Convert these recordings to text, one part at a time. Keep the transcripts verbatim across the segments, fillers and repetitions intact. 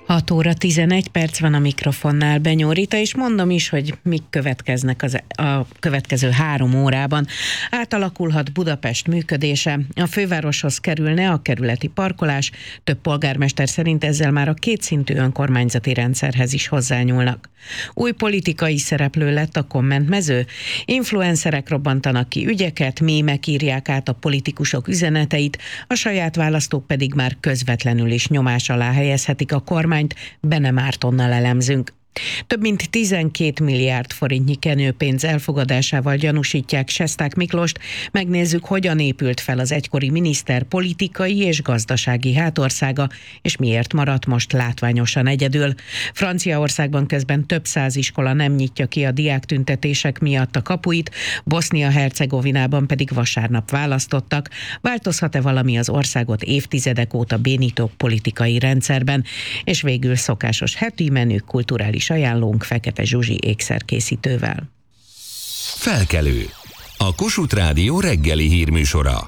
hat óra tizenegy perc van a mikrofonnál, Benyó Rita, és mondom is, hogy mik következnek az, a következő három órában. Átalakulhat Budapest működése, a fővároshoz kerülne a kerületi parkolás, több polgármester szerint ezzel már a kétszintű önkormányzati rendszerhez is hozzányúlnak. Új politikai szereplő lett a kommentmező, influencerek robbantanak ki ügyeket, mémek írják át a politikusok üzeneteit, a saját választók pedig már közvetlenül is nyomás alá helyezhetik a kormányt, Bene Mártonnal elemzünk. Több mint tizenkét milliárd forintnyi kenőpénz elfogadásával gyanúsítják Sesták Miklóst. Megnézzük, hogyan épült fel az egykori miniszter politikai és gazdasági hátországa, és miért maradt most látványosan egyedül. Franciaországban közben több száz iskola nem nyitja ki a diáktüntetések miatt a kapuit, Bosznia-Hercegovinában pedig vasárnap választottak. Változhat-e valami az országot évtizedek óta bénító politikai rendszerben? És végül szokásos heti menü, kulturális ajánlónk Fekete Zsuzsi ékszerkészítővel. Felkelő. A Kossuth Rádió reggeli hírműsora.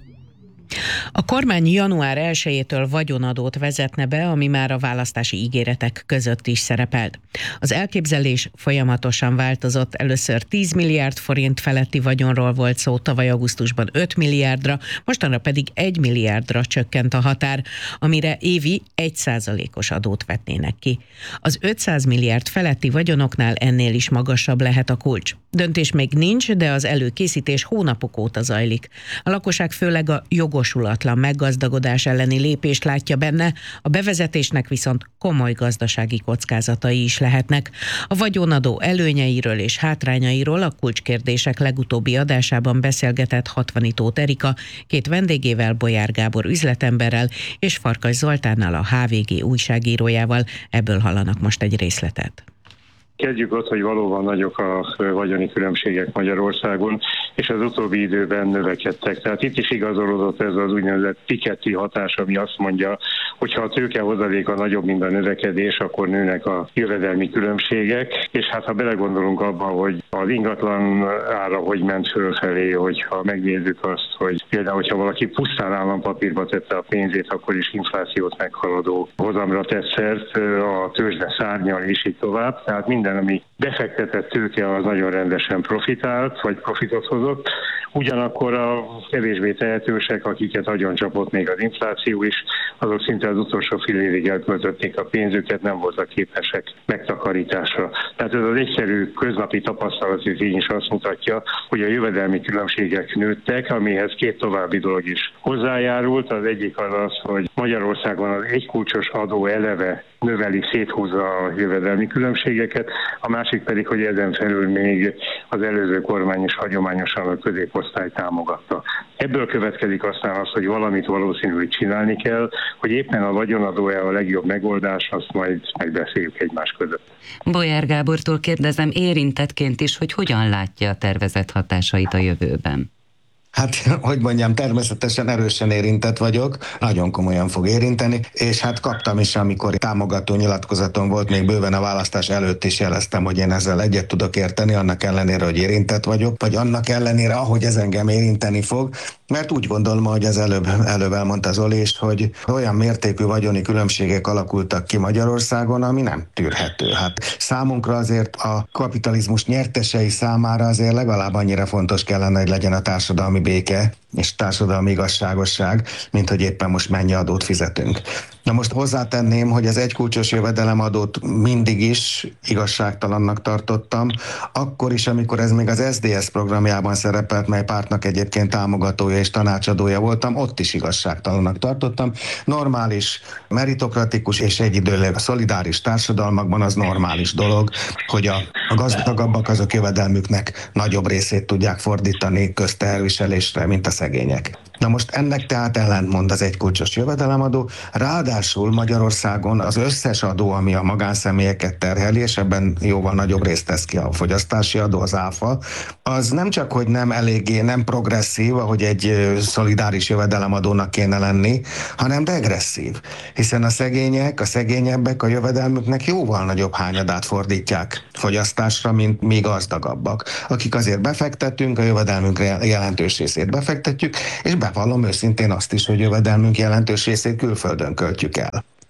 A kormány január elsejétől vagyonadót vezetne be, ami már a választási ígéretek között is szerepelt. Az elképzelés folyamatosan változott, először tíz milliárd forint feletti vagyonról volt szó, tavaly augusztusban öt milliárdra, mostanra pedig egy milliárdra csökkent a határ, amire évi egy százalékos adót vetnének ki. Az ötszáz milliárd feletti vagyonoknál ennél is magasabb lehet a kulcs. Döntés még nincs, de az előkészítés hónapok óta zajlik. A lakosság főleg a jogosulatlan meggazdagodás elleni lépést látja benne, a bevezetésnek viszont komoly gazdasági kockázatai is lehetnek. A vagyonadó előnyeiről és hátrányairól a kulcskérdések legutóbbi adásában beszélgetett Hatvani Tóth Erika, két vendégével, Bolyár Gábor üzletemberrel és Farkas Zoltánnal, a há vé gé újságírójával. Ebből hallanak most egy részletet. Kezdjük ott, hogy valóban nagyok a vagyoni különbségek Magyarországon, és az utóbbi időben növekedtek. Tehát itt is igazolódott ez az úgynevezett Piketty hatás, ami azt mondja, hogy ha a tőkehozadéka nagyobb, mint a növekedés, akkor nőnek a jövedelmi különbségek, és hát ha belegondolunk abba, hogy az ingatlan ára hogy ment fölfelé, hogyha megnézzük azt, hogy például, hogyha valaki pusztán állampapírba tette a pénzét, akkor is inflációt meghaladó hozamra tett szert, a tőzsde szárnyal és így tovább. Tehát minden, ami befektetett tőke, az nagyon rendesen profitált, vagy profitot hozott. Ugyanakkor a kevésbé tehetősek, akiket agyon csapott még az infláció is, azok szinte az utolsó fél évig elköltötték a pénzüket, nem voltak képesek megtakarításra. Tehát ez az egyszerű köznapi tapasztalati tény is azt mutatja, hogy a jövedelmi különbségek nőttek, amihez két további dolog is hozzájárult. Az egyik az az, hogy Magyarországon az egykulcsos adó eleve növeli, széthúzza a jövedelmi különbségeket, a másik pedig, hogy ezen felül még az előző kormány is hagyományosan a középosztály támogatta. Ebből következik aztán az, hogy valamit valószínűleg csinálni kell, hogy éppen a vagyonadó-e a legjobb megoldás, azt majd megbeszéljük egymás között. Bolyár Gábortól kérdezem érintettként is, hogy hogyan látja a tervezett hatásait a jövőben. Hát, hogy mondjam, természetesen erősen érintett vagyok, nagyon komolyan fog érinteni, és hát kaptam is, amikor támogató nyilatkozatom volt, még bőven a választás előtt is jeleztem, hogy én ezzel egyet tudok érteni, annak ellenére, hogy érintett vagyok, vagy annak ellenére, ahogy ez engem érinteni fog, mert úgy gondolom, hogy az előbb, előbb elmondta Zoli is, hogy olyan mértékű vagyoni különbségek alakultak ki Magyarországon, ami nem tűrhető. Hát számunkra azért a kapitalizmus nyertesei számára azért legalább annyira fontos kellene, hogy legyen a társadalmi béke és társadalmi igazságosság, mint hogy éppen most mennyi adót fizetünk. Na most hozzátenném, hogy az egykulcsos jövedelemadót mindig is igazságtalannak tartottam, akkor is, amikor ez még az es zé dé es programjában szerepelt, mely pártnak egyébként támogatója és tanácsadója voltam, ott is igazságtalannak tartottam. Normális, meritokratikus és egyidőleg szolidáris társadalmakban az normális dolog, hogy a, a gazdagabbak azok jövedelmüknek nagyobb részét tudják fordítani közteherviselésre, mint a szegények. Na most ennek tehát ellentmond az egykulcsos jövedelemadó, ráadásul Magyarországon az összes adó, ami a magánszemélyeket terheli, és ebben jóval nagyobb részt tesz ki a fogyasztási adó, az áfa, az nem csak, hogy nem eléggé, nem progresszív, ahogy egy szolidáris jövedelemadónak kéne lenni, hanem degresszív, hiszen a szegények, a szegényebbek a jövedelmüknek jóval nagyobb hányadát fordítják fogyasztásra, mint mi gazdagabbak, akik azért befektetünk, a jövedelmünk jelentős részét befektetjük, és bevallom őszintén azt is, hogy jövedelmünk jelentős részét külföldön költjük el.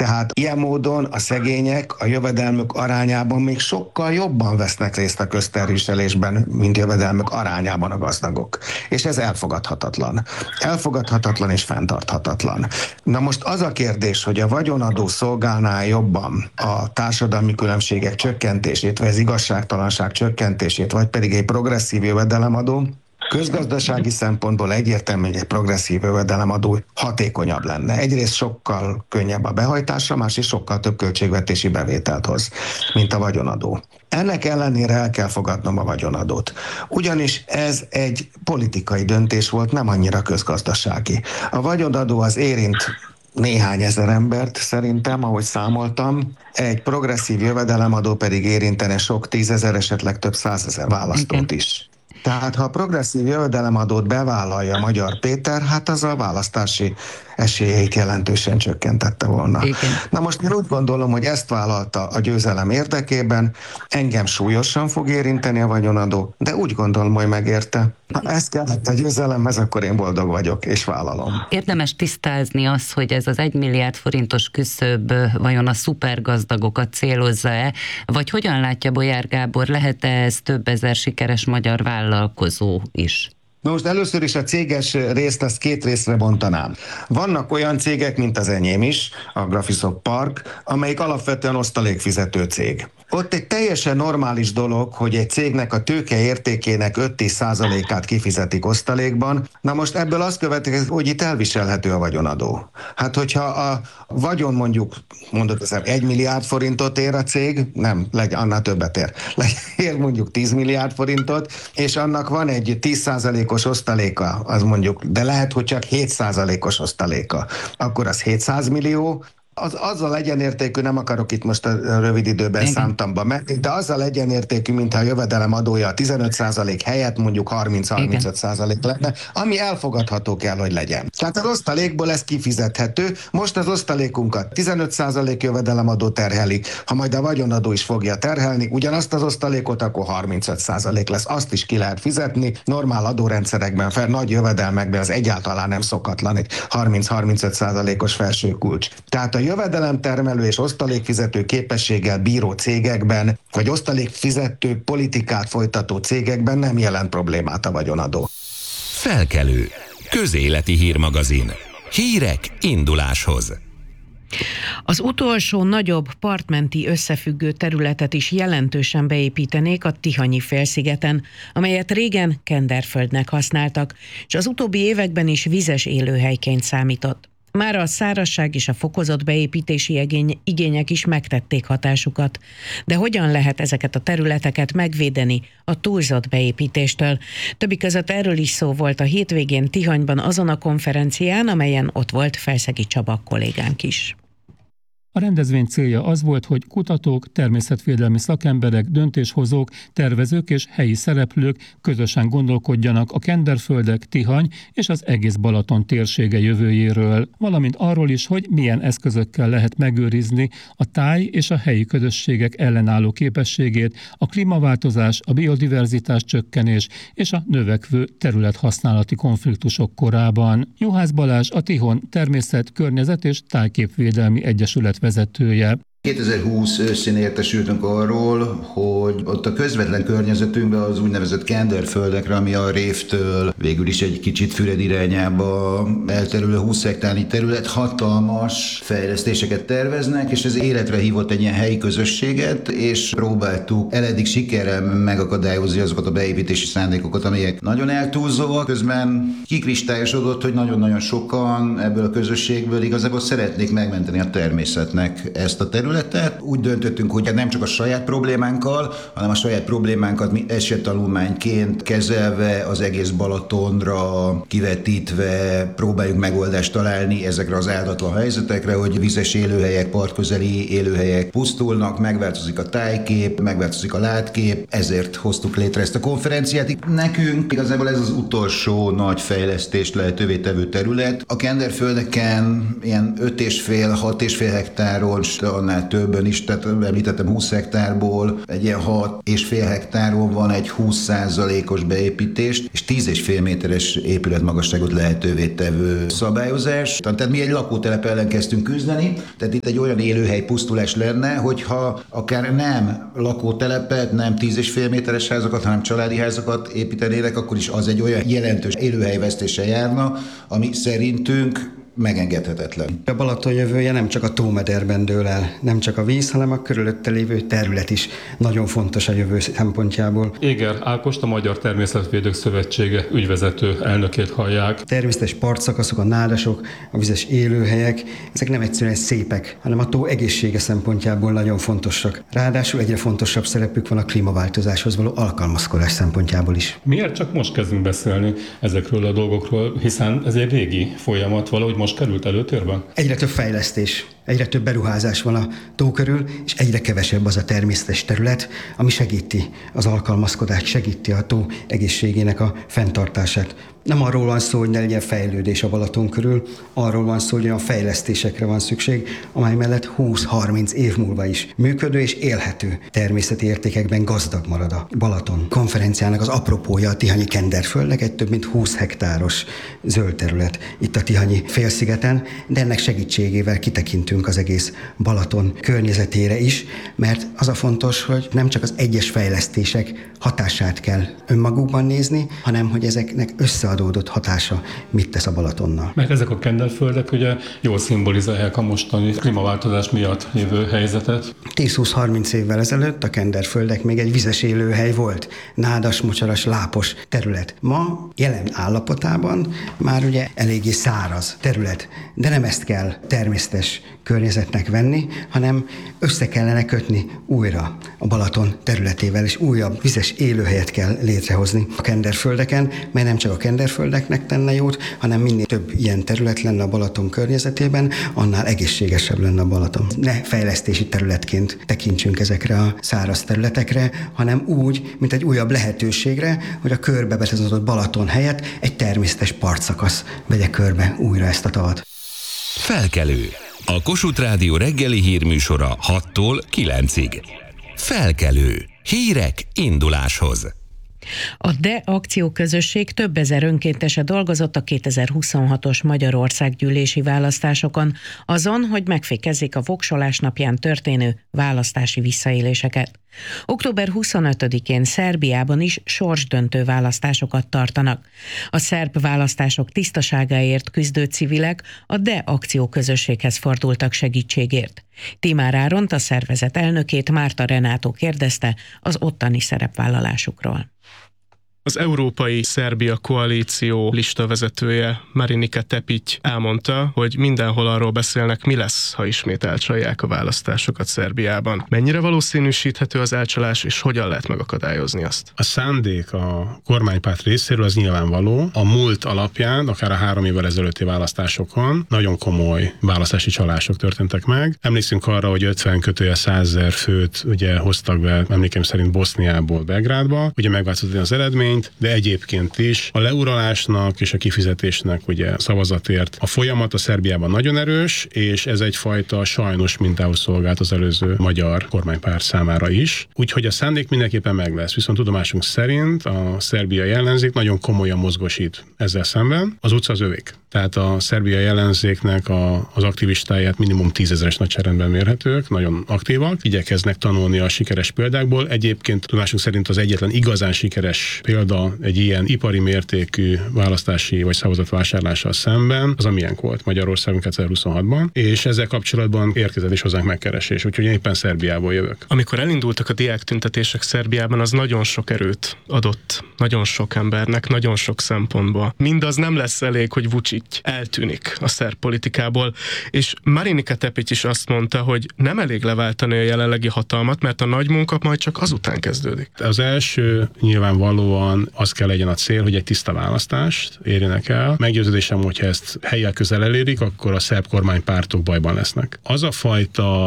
Tehát ilyen módon a szegények a jövedelmük arányában még sokkal jobban vesznek részt a közterviselésben, mint jövedelmük arányában a gazdagok. És ez elfogadhatatlan. Elfogadhatatlan és fenntarthatatlan. Na most az a kérdés, hogy a vagyonadó szolgálná jobban a társadalmi különbségek csökkentését, vagy az igazságtalanság csökkentését, vagy pedig egy progresszív jövedelemadó, közgazdasági szempontból egyértelmű, hogy egy progresszív jövedelemadó hatékonyabb lenne. Egyrészt sokkal könnyebb a behajtása, másrészt sokkal több költségvetési bevételt hoz, mint a vagyonadó. Ennek ellenére el kell fogadnom a vagyonadót. Ugyanis ez egy politikai döntés volt, nem annyira közgazdasági. A vagyonadó az érint néhány ezer embert szerintem, ahogy számoltam, egy progresszív jövedelemadó pedig érintene sok tízezer, esetleg több százezer választót is. Tehát ha a progresszív jövedelemadót bevállalja Magyar Péter, hát az a választási esélyeit jelentősen csökkentette volna. Igen. Na most én úgy gondolom, hogy ezt vállalta a győzelem érdekében, engem súlyosan fog érinteni a vagyonadó, de úgy gondolom, hogy megérte. Ha ez kellett a győzelemhez, akkor én boldog vagyok, és vállalom. Érdemes tisztázni azt, hogy ez az egy milliárd forintos küszöb vajon a szupergazdagokat célozza-e, vagy hogyan látja Bolyár Gábor, lehet-e ez több ezer sikeres magyar vállalkozó is? Na most először is a céges részt azt két részre bontanám. Vannak olyan cégek, mint az enyém is, a Graphisoft Park, amelyik alapvetően osztalékfizető cég. Ott egy teljesen normális dolog, hogy egy cégnek a tőke értékének öt-tíz százalékát kifizetik osztalékban. Na most ebből azt következik, hogy itt elviselhető a vagyonadó. Hát hogyha a vagyon mondjuk, mondok az egy milliárd forintot ér a cég, nem, legyen, annál többet ér, ér mondjuk tíz milliárd forintot, és annak van egy tíz százalékos osztaléka, az mondjuk, de lehet, hogy csak hét százalékos osztaléka, akkor az hétszáz millió, Az, azzal egyenértékű, nem akarok itt most a rövid időben Igen. számtamba menni, de azzal egyenértékű, mintha a jövedelem adója a tizenöt százalék helyett mondjuk harminc-harmincöt százalék lenne, ami elfogadható kell, hogy legyen. Tehát az osztalékból ez kifizethető, most az osztalékunkat tizenöt százalék jövedelemadó terheli, ha majd a vagyonadó is fogja terhelni, ugyanazt az osztalékot, akkor harmincöt százalék lesz, azt is ki lehet fizetni, normál adórendszerekben, fel, nagy jövedelmekben az egyáltalán nem szokatlan egy harminc-harmincöt százalékos felső kulcs. Tehát a jövedelemtermelő és osztalékfizető képességgel bíró cégekben, vagy osztalékfizető politikát folytató cégekben nem jelent problémát a vagyonadó. Felkelő. Közéleti hírmagazin. Hírek induláshoz. Az utolsó nagyobb partmenti összefüggő területet is jelentősen beépítenék a Tihanyi félszigeten, amelyet régen kenderföldnek használtak, és az utóbbi években is vizes élőhelyként számított. Már a szárazság és a fokozott beépítési igény, igények is megtették hatásukat. De hogyan lehet ezeket a területeket megvédeni a túlzott beépítéstől? Többi között erről is szó volt a hétvégén Tihanyban azon a konferencián, amelyen ott volt Felszegi Csaba kollégánk is. A rendezvény célja az volt, hogy kutatók, természetvédelmi szakemberek, döntéshozók, tervezők és helyi szereplők közösen gondolkodjanak a kenderföldek, Tihany és az egész Balaton térsége jövőjéről, valamint arról is, hogy milyen eszközökkel lehet megőrizni a táj és a helyi közösségek ellenálló képességét, a klímaváltozás, a biodiverzitás csökkenés és a növekvő területhasználati konfliktusok korában. Juhász Balázs, a Tihon Természet, Környezet és Tájképvédelmi Egyesület vezetője. kétezer-húsz őszén értesültünk arról, hogy ott a közvetlen környezetünkben az úgynevezett kenderföldekre, ami a Révtől végül is egy kicsit Füred irányába elterülő húsz hektárnyi terület, hatalmas fejlesztéseket terveznek, és ez életre hívott egy ilyen helyi közösséget, és próbáltuk eleddig sikerrel megakadályozni azokat a beépítési szándékokat, amelyek nagyon eltúlzóak. Közben kikristályosodott, hogy nagyon-nagyon sokan ebből a közösségből igazából szeretnék megmenteni a természetnek ezt a területet. Úgy döntöttünk, hogy nem csak a saját problémánkkal, hanem a saját problémánkat mi esettanulmányként kezelve, az egész Balatonra kivetítve próbáljuk megoldást találni ezekre az áldatlan helyzetekre, hogy vizes élőhelyek, partközeli élőhelyek pusztulnak, megváltozik a tájkép, megváltozik a látkép, ezért hoztuk létre ezt a konferenciát. Nekünk igazából ez az utolsó nagy fejlesztést lehetővé tevő terület. A kenderföldeken ilyen öt és fél, hat és fél hektáron, annál annál többen is, tehát említettem húsz hektárból, egy ilyen hat és fél hektáron van egy húsz százalékos beépítést, és tíz és fél méteres épületmagasságot lehetővé tevő szabályozás. Tehát mi egy lakótelep ellen kezdtünk küzdeni, tehát itt egy olyan élőhely pusztulás lenne, hogyha akár nem lakótelepet, nem tíz és fél méteres házakat, hanem családi házakat építenének, akkor is az egy olyan jelentős élőhelyvesztéssel járna, ami szerintünk megengedhetetlen. A Balaton jövője nem csak a tómederben dől el, nem csak a víz, hanem a körülötte lévő terület is nagyon fontos a jövő szempontjából. Éger Ákost, a Magyar Természetvédők Szövetsége ügyvezető elnökét hallják. Természetes partszakaszok, a nádasok, a vizes élőhelyek, ezek nem egyszerűen szépek, hanem a tó egészsége szempontjából nagyon fontosak. Ráadásul egyre fontosabb szerepük van a klímaváltozáshoz való alkalmazkodás szempontjából is. Miért csak most kezdünk beszélni ezekről a dolgokról, hiszen ez egy régi folyamat, valahogy most került előtérben? Egyre több fejlesztés, egyre több beruházás van a tó körül, és egyre kevesebb az a természetes terület, ami segíti az alkalmazkodást, segíti a tó egészségének a fenntartását. Nem arról van szó, hogy ne legyen fejlődés a Balaton körül, arról van szó, hogy olyan fejlesztésekre van szükség, amely mellett húsz-harminc év múlva is működő és élhető természeti értékekben gazdag marad a Balaton. Konferenciának az apropója a Tihanyi Kenderföldnek, egy több mint húsz hektáros zöld terület itt a Tihanyi félszigeten, de ennek segítségével kitekintünk az egész Balaton környezetére is, mert az a fontos, hogy nem csak az egyes fejlesztések hatását kell önmagukban nézni, hanem hogy ezeknek összeadódott hatása mit tesz a Balatonnal. Mert ezek a kenderföldek ugye jól szimbolizálják a mostani klímaváltozás miatt lévő helyzetet. tíz-húsz-harminc évvel ezelőtt a kenderföldek még egy vizes élőhely volt, nádas, mocsaras, lápos terület. Ma jelen állapotában már ugye eléggé száraz terület, de nem ezt kell természetes környezetnek venni, hanem össze kellene kötni újra a Balaton területével, és újabb vizes élőhelyet kell létrehozni a kenderföldeken, mert nem csak a kenderföldeknek tenne jót, hanem minél több ilyen terület lenne a Balaton környezetében, annál egészségesebb lenne a Balaton. Ne fejlesztési területként tekintsünk ezekre a száraz területekre, hanem úgy, mint egy újabb lehetőségre, hogy a körbebetonozott Balaton helyett egy természetes partszakasz vegye körbe újra ezt a tavat. Felkelő. A Kossuth Rádió reggeli hírműsora hattól kilencig. Felkelő. Hírek induláshoz. A DE akcióközösség több ezer önkéntese dolgozott a kétezer-huszonhatos Magyarországgyűlési választásokon, azon, hogy megfékezzék a voksolás napján történő választási visszaéléseket. október huszonötödikén Szerbiában is sorsdöntő választásokat tartanak. A szerb választások tisztaságáért küzdő civilek a DE akcióközösséghez fordultak segítségért. Timár Áront, a szervezet elnökét Márta Renátó kérdezte az ottani szerepvállalásukról. Az Európai Szerbia Koalíció listavezetője Marinika Tepic elmondta, hogy mindenhol arról beszélnek, mi lesz, ha ismét elcsalják a választásokat Szerbiában. Mennyire valószínűsíthető az elcsalás, és hogyan lehet megakadályozni azt? A szándék a kormánypárt részéről az nyilvánvaló. A múlt alapján, akár a három évvel ezelőtti választásokon nagyon komoly választási csalások történtek meg. Emlékszünk arra, hogy ötven kötője százezer főt ugye hoztak be, emlékeim szerint Boszniából Belgrádba, ugye megváltozott az eredmény, de egyébként is a leuralásnak és a kifizetésnek ugye szavazatért a folyamat a Szerbiában nagyon erős, és ez egyfajta sajnos mintául szolgált az előző magyar kormánypárt számára is. Úgyhogy a szándék mindenképpen meg lesz. Viszont tudomásunk szerint a szerbiai ellenzék nagyon komolyan mozgósít ezzel szemben. Az utca az övék. Tehát a szerbiai ellenzéknek a, az aktivistáját minimum tízezeres nagyságrendben mérhetők, nagyon aktívak, igyekeznek tanulni a sikeres példákból. Egyébként tudomásunk szerint az egyetlen igazán sikeres példa egy ilyen ipari mértékű választási vagy szavazatvásárlással szemben, az a miénk volt Magyarországon kétezer-huszonhatban, és ezzel kapcsolatban érkezett is hozzánk megkeresés, úgyhogy én éppen Szerbiából jövök. Amikor elindultak a diáktüntetések Szerbiában, az nagyon sok erőt adott nagyon sok embernek, nagyon sok szempontból. Mindaz nem lesz elég, hogy Vučić eltűnik a szerb politikából, és Marinika Tepic is azt mondta, hogy nem elég leváltani a jelenlegi hatalmat, mert a nagy munka majd csak azután kezdődik. Az első nyilvánvalóan az kell legyen a cél, hogy egy tiszta választást érjenek el. Meggyőződésem, hogyha ezt helyen közel elérik, akkor a szerb kormánypártok bajban lesznek. Az a fajta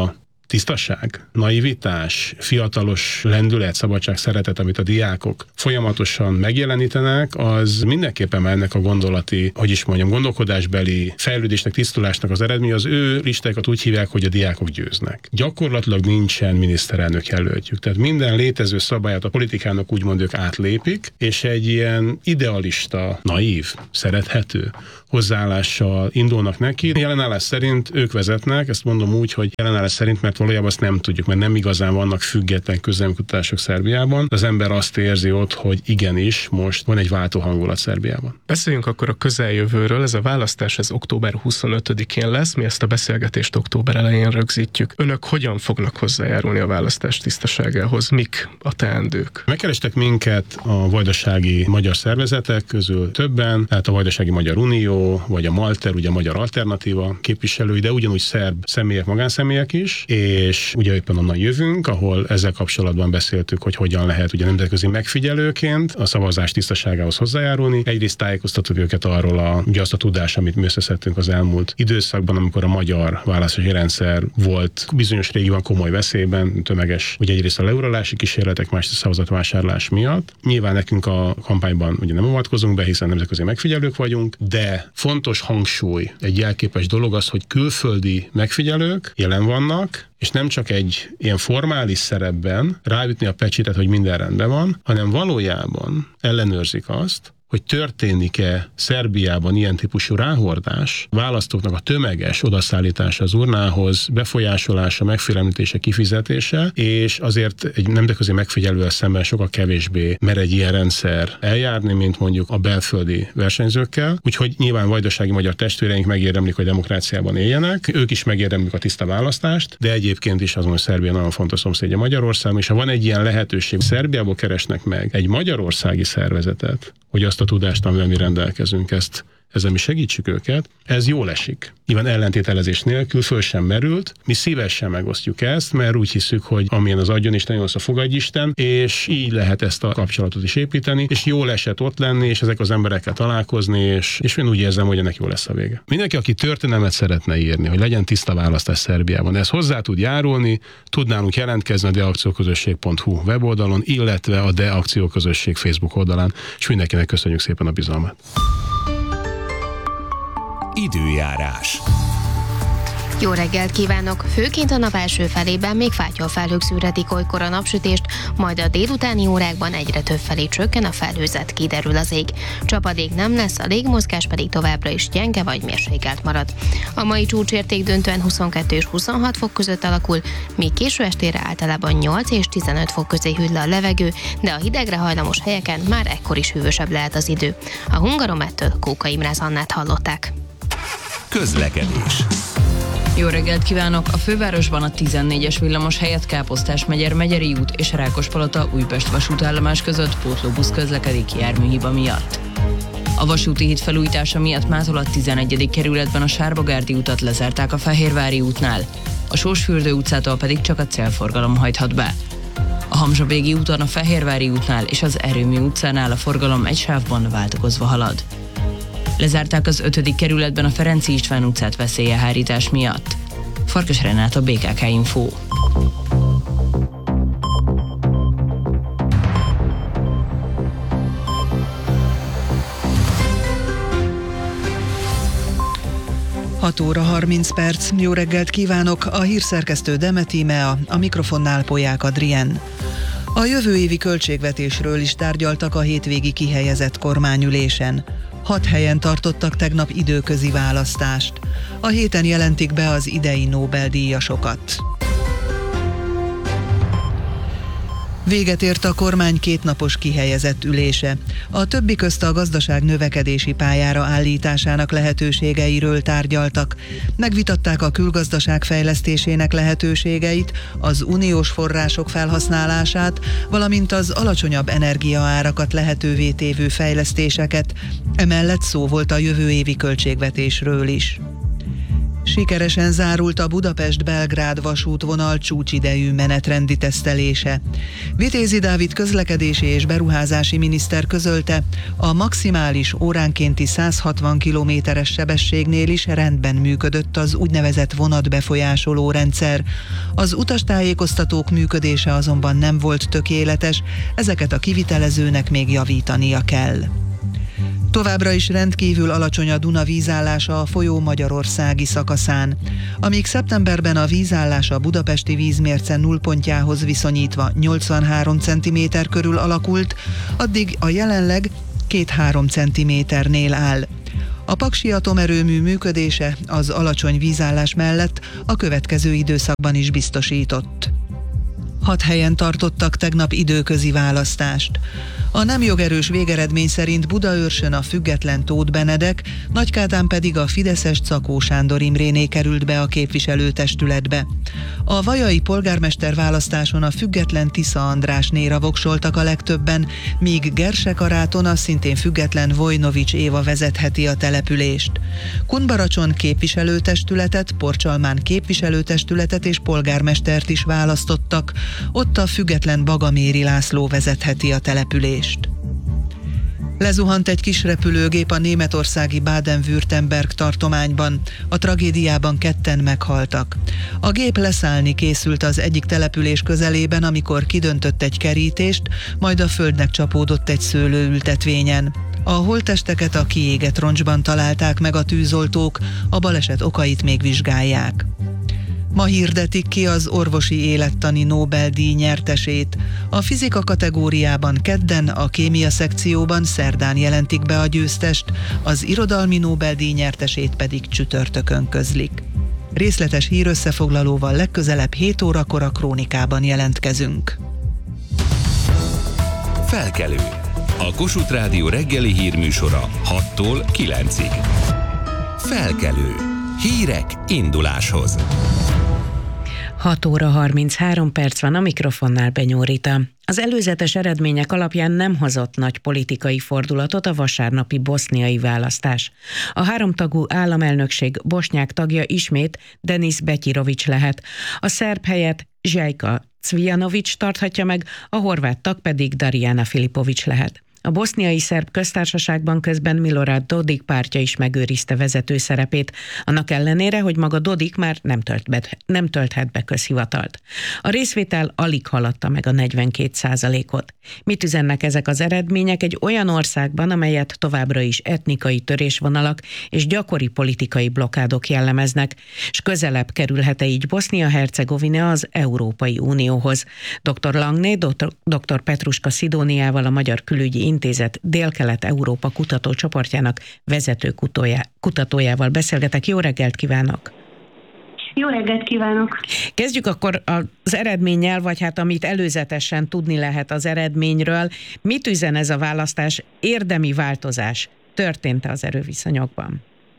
tisztaság, naivitás, fiatalos lendület, szabadság, szeretet, amit a diákok folyamatosan megjelenítenek, az mindenképpen ennek a gondolati, hogy is mondjam, gondolkodásbeli fejlődésnek, tisztulásnak az eredmény. Az ő listákat úgy hívják, hogy a diákok győznek. Gyakorlatilag nincsen miniszterelnök jelöltjük. Tehát minden létező szabályát a politikának úgymond ők átlépik, és egy ilyen idealista, naív, szerethető hozzáállással indulnak neki. Jelenállás szerint ők vezetnek, ezt mondom úgy, hogy jelenállás szerint, mert valójában azt nem tudjuk, mert nem igazán vannak független közvéleménykutatások Szerbiában. Az ember azt érzi ott, hogy igenis, most van egy váltó hangulat Szerbiában. Beszéljünk akkor a közeljövőről. Ez a választás ez október huszonötödikén lesz, mi ezt a beszélgetést október elején rögzítjük. Önök hogyan fognak hozzájárulni a választás tisztaságához? Mik a teendők? Megkerestek minket a vajdasági magyar szervezetek közül többen, tehát a Vajdasági Magyar Unió, vagy a Malter, ugye a Magyar Alternatíva képviselői, de ugyanúgy szerb személyek, magánszemélyek is, és ugye éppen onnan jövünk, ahol ezzel kapcsolatban beszéltük, hogy hogyan lehet ugye nemzetközi megfigyelőként a szavazás tisztaságához hozzájárulni. Egyrészt tájékoztatjuk őket arról a, ugye azt a tudás, amit mi összeszedtünk az elmúlt időszakban, amikor a magyar választási rendszer volt bizonyos régióban komoly veszélyben, tömeges, ugye egyrészt a leuralási kísérletek, másrészt a szavazatvásárlás miatt. Nyilván nekünk a kampányban ugye nem avatkozunk be, hiszen nemzetközi megfigyelők vagyunk, de fontos hangsúly, egy jelképes dolog az, hogy külföldi megfigyelők jelen vannak, és nem csak egy ilyen formális szerepben ráütni a pecsétet, hogy minden rendben van, hanem valójában ellenőrzik azt, hogy történik-e Szerbiában ilyen típusú ráhordás, választóknak a tömeges odaszállítása az urnához, befolyásolása, megfélemlítése, kifizetése, és azért egy nemzetközi megfigyelővel szemben sokkal kevésbé mer egy ilyen rendszer eljárni, mint mondjuk a belföldi versenyzőkkel. Úgyhogy nyilván vajdasági magyar testvéreink megérdemlik, hogy demokráciában éljenek, ők is megérdemlik a tiszta választást, de egyébként is azon, hogy Szerbia nagyon fontos szomszédja Magyarország, és ha van egy ilyen lehetőség, Szerbiából keresnek meg egy magyarországi szervezetet, hogy azt a tudást, amivel mi rendelkezünk, ezt ezzel mi segítsük őket, ez jól esik. Nyilván ellentételezés nélkül föl sem merült, mi szívesen megosztjuk ezt, mert úgy hiszük, hogy amilyen az adjon Isten, jó fogadj Isten, és így lehet ezt a kapcsolatot is építeni, és jól esett ott lenni, és ezek az emberekkel találkozni, és, és én úgy érzem, hogy ennek jó lesz a vége. Mindenki, aki történelmet szeretne írni, hogy legyen tiszta választás Szerbiában, ez hozzá tud járulni, tud nálunk jelentkezni a deakcióközösség pont hu weboldalon, illetve a Deakcióközösség Facebook oldalán, és mindenkinek köszönjük szépen a bizalmat. Időjárás. Jó reggelt kívánok! Főként a nap első felében még fátyolfelhők szűrhetik olykor a napsütést, majd a délutáni órákban egyre több felé csökken a felhőzet, kiderül az ég. Csapadék nem lesz, a légmozgás pedig továbbra is gyenge vagy mérsékelt marad. A mai csúcsérték döntően huszonkettő és huszonhat fok között alakul, míg késő estére általában nyolc és tizenöt fok közé hűl le a levegő, de a hidegre hajlamos helyeken már ekkor is hűvösebb lehet az idő. A Hungaromettől Kóka Imre Annát hallották. Közlekedés. Jó reggelt kívánok! A fővárosban a tizennégyes villamos helyett Káposztás-megyer Megyeri út és Rákospalota Újpest vasútállomás között pótlóbusz közlekedik járműhiba miatt. A vasúti híd felújítása miatt mától a tizenegyedik kerületben a Sárbogárdi utat lezárták a Fehérvári útnál, a Sósfürdő utcától pedig csak a célforgalom hajthat be. A Hamzsabégi úton a Fehérvári útnál és az Erőmű utcánál a forgalom egy sávban váltakozva halad. Lezárták az ötödik kerületben a Ferenci István utcát veszélyehárítás miatt. Farkas Renáta, bé ká ká Info. hat óra harminc perc. Jó reggelt kívánok! A hírszerkesztő Demet Tímea, a mikrofonnál Polyák Adrien. A jövő évi költségvetésről is tárgyaltak a hétvégi kihelyezett kormányülésen. Hat helyen tartottak tegnap időközi választást. A héten jelentik be az idei Nobel-díjasokat. Véget ért a kormány kétnapos kihelyezett ülése. A többi közt a gazdaság növekedési pályára állításának lehetőségeiről tárgyaltak. Megvitatták a külgazdaság fejlesztésének lehetőségeit, az uniós források felhasználását, valamint az alacsonyabb energiaárakat lehetővé tévő fejlesztéseket. Emellett szó volt a jövő évi költségvetésről is. Sikeresen zárult a Budapest-Belgrád vasútvonal csúcsidejű menetrendi tesztelése. Vitézi Dávid közlekedési és beruházási miniszter közölte, a maximális óránkénti száz hatvan kilométeres sebességnél is rendben működött az úgynevezett vonatbefolyásoló rendszer. Az utastájékoztatók működése azonban nem volt tökéletes, ezeket a kivitelezőnek még javítania kell. Továbbra is rendkívül alacsony a Duna vízállása a folyó magyarországi szakaszán. Amíg szeptemberben a vízállás a budapesti vízmérce nullpontjához viszonyítva nyolcvanhárom centiméter körül alakult, addig a jelenleg két-három centiméternél áll. A paksi atomerőmű működése az alacsony vízállás mellett a következő időszakban is biztosított. Hat helyen tartottak tegnap időközi választást. A nem jogerős végeredmény szerint Budaörsön a független Tóth Benedek, Nagykátán pedig a fideszes Czakó Sándor Imréné került be a képviselőtestületbe. A vajai polgármester választáson a független Tisza Andrásnéra voksoltak a legtöbben, míg Gerse-Karáton a szintén független Vojnovics Éva vezetheti a települést. Kunbaracson képviselőtestületet, Porcsalmán képviselőtestületet és polgármestert is választottak, ott a független Bagaméri László vezetheti a települést. Lezuhant egy kis repülőgép a németországi Baden-Württemberg tartományban. A tragédiában ketten meghaltak. A gép leszállni készült az egyik település közelében, amikor kidöntött egy kerítést, majd a földnek csapódott egy szőlőültetvényen. A holttesteket a kiégett roncsban találták meg a tűzoltók, a baleset okait még vizsgálják. Ma hirdetik ki az orvosi élettani Nobel-díj nyertesét. A fizika kategóriában kedden, a kémia szekcióban szerdán jelentik be a győztest, az irodalmi Nobel-díj nyertesét pedig csütörtökön közlik. Részletes hírösszefoglalóval legközelebb hét órakor a Krónikában jelentkezünk. Felkelő. A Kossuth Rádió reggeli hírműsora hattól kilencig. Felkelő. Hírek induláshoz. hat óra harminchárom perc van, a mikrofonnál Benyó Rita. Az előzetes eredmények alapján nem hozott nagy politikai fordulatot a vasárnapi boszniai választás. A háromtagú államelnökség bosnyák tagja ismét Denis Becsirović lehet. A szerb helyett Željko Cvijanović tarthatja meg, a horvát tag pedig Darijana Filipović lehet. A boszniai szerb köztársaságban közben Milorad Dodik pártja is megőrizte vezető szerepét, annak ellenére, hogy maga Dodik már nem, tölt be, nem tölthet be közhivatalt. A részvétel alig haladta meg a negyvenkét százalékot. Mit üzennek ezek az eredmények egy olyan országban, amelyet továbbra is etnikai törésvonalak és gyakori politikai blokádok jellemeznek, és közelebb kerülhet-e így Bosznia-Hercegovina az Európai Unióhoz? doktor Langné, doktor Petruska Szidóniával, a Magyar Külügyi Intézet Dél-Kelet-Európa kutatócsoportjának vezető kutatójával beszélgetek. Jó reggelt kívánok! Jó reggelt kívánok! Kezdjük akkor az eredménnyel, vagy hát amit előzetesen tudni lehet az eredményről. Mit üzen ez a választás? Érdemi változás történt-e az erőviszonyokban?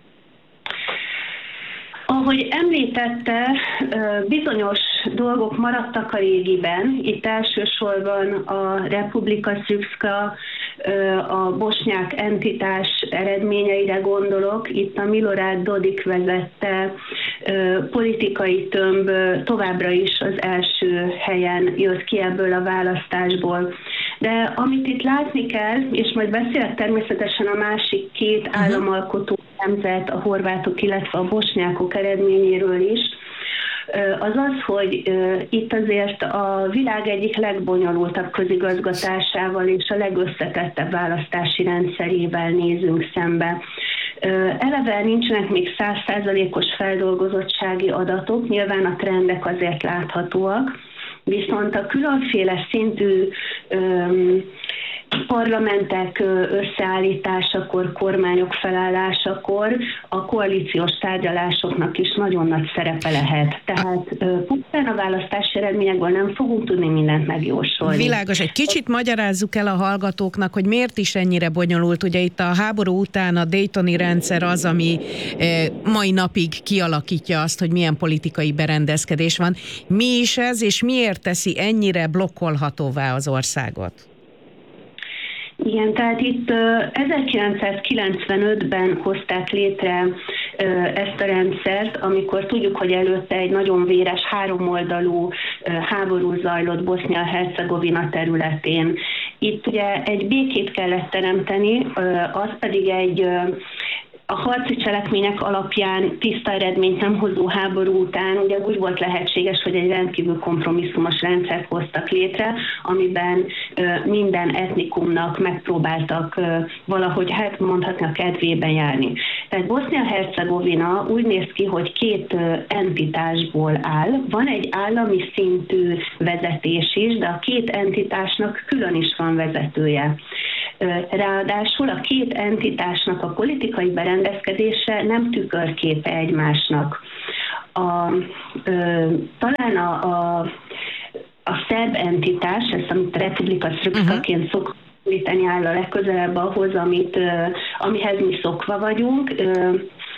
Ahogy említette, bizonyos dolgok maradtak a régiben. Itt elsősorban a Republika Srpska, a bosnyák entitás eredményeire gondolok. Itt a Milorad Dodik vezette politikai tömb továbbra is az első helyen jött ki ebből a választásból. De amit itt látni kell, és majd beszélek természetesen a másik két uh-huh. államalkotó nemzet, a horvátok, illetve a bosnyákok eredményéről is, az az, hogy itt azért a világ egyik legbonyolultabb közigazgatásával és a legösszetettebb választási rendszerével nézünk szembe. Eleve nincsenek még száz százalékos feldolgozottsági adatok, nyilván a trendek azért láthatóak, viszont a különféle szintű öm, parlamentek összeállításakor, kormányok felállásakor a koalíciós tárgyalásoknak is nagyon nagy szerepe lehet. Tehát pusztán a választási eredményekből nem fogunk tudni mindent megjósolni. Világos, egy kicsit magyarázzuk el a hallgatóknak, hogy miért is ennyire bonyolult. Ugye itt a háború után a Daytoni rendszer az, ami mai napig kialakítja azt, hogy milyen politikai berendezkedés van. Mi is ez, és miért teszi ennyire blokkolhatóvá az országot? Igen, tehát itt ezerkilencszázkilencvenötben hozták létre ezt a rendszert, amikor tudjuk, hogy előtte egy nagyon véres háromoldalú háború zajlott Bosznia-Hercegovina területén. Itt ugye egy békét kellett teremteni, az pedig egy a harci cselekmények alapján tiszta eredményt nem hozó háború után ugye úgy volt lehetséges, hogy egy rendkívül kompromisszumos rendszert hoztak létre, amiben minden etnikumnak megpróbáltak valahogy, hát mondhatni, a kedvében járni. Tehát Bosznia-Hercegovina úgy néz ki, hogy két entitásból áll. Van egy állami szintű vezetés is, de a két entitásnak külön is van vezetője. Ráadásul a két entitásnak a politikai berendezkedése nem tükörképe egymásnak. A, ö, talán a, a, a szerb entitás, ezt amit a Republika Srpskaként uh-huh. szokott említeni, áll a legközelebb ahhoz, amit, ö, amihez mi szokva vagyunk. Ö,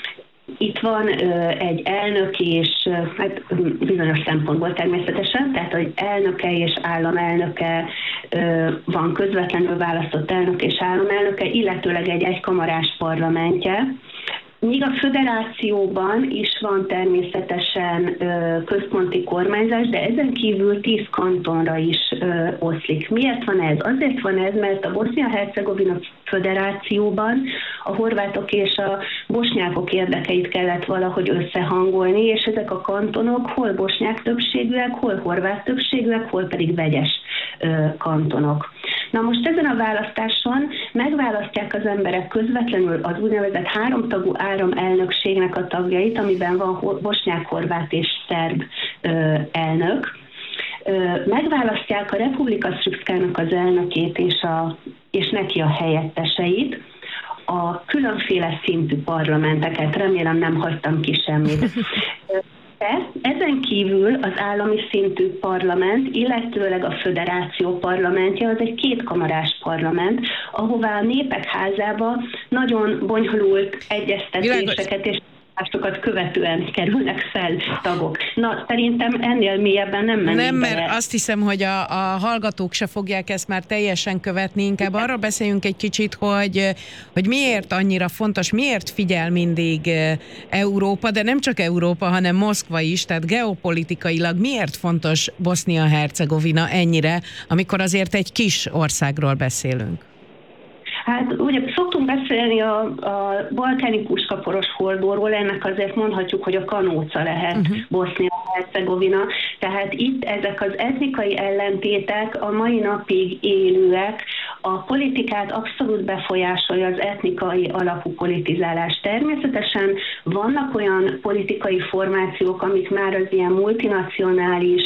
Itt van ö, egy elnök és, hát bizonyos szempontból természetesen, tehát hogy elnöke és államelnöke ö, van, közvetlenül választott elnök és államelnöke, illetőleg egy egykamarás parlamentje. Míg a föderációban is van természetesen ö, központi kormányzás, de ezen kívül tíz kantonra is ö, oszlik. Miért van ez? Azért van ez, mert a Bosznia-Hercegovina föderációban a horvátok és a bosnyákok érdekeit kellett valahogy összehangolni, és ezek a kantonok hol bosnyák többségűek, hol horvát többségűek, hol pedig vegyes ö, kantonok. Na most ezen a választáson megválasztják az emberek közvetlenül az úgynevezett háromtagú áramelnökségnek a tagjait, amiben van bosnyák, horvát és szerb ö, elnök. Ö, megválasztják a Republika Srpskának az elnökét és, a, és neki a helyetteseit, a különféle szintű parlamenteket, remélem nem hagytam ki semmit. De ezen kívül az állami szintű parlament, illetőleg a föderáció parlamentje, az egy kétkamarás parlament, ahová a népek házába nagyon bonyolult egyeztetéseket és másokat követően kerülnek fel tagok. Na, szerintem ennél mélyebben nem mennénk Nem, mert bele. azt hiszem, hogy a, a hallgatók se fogják ezt már teljesen követni, inkább arra beszéljünk egy kicsit, hogy, hogy miért annyira fontos, miért figyel mindig Európa, de nem csak Európa, hanem Moszkva is, tehát geopolitikailag miért fontos Bosznia-Hercegovina ennyire, amikor azért egy kis országról beszélünk? Hát ugye szoktunk beszélni a, a balkáni puskaporos hordóról, ennek azért mondhatjuk, hogy a kanóca lehet uh-huh. Bosznia-Hercegovina. Tehát itt ezek az etnikai ellentétek a mai napig élőek, a politikát abszolút befolyásolja az etnikai alapú politizálás. Természetesen vannak olyan politikai formációk, amik már az ilyen multinacionális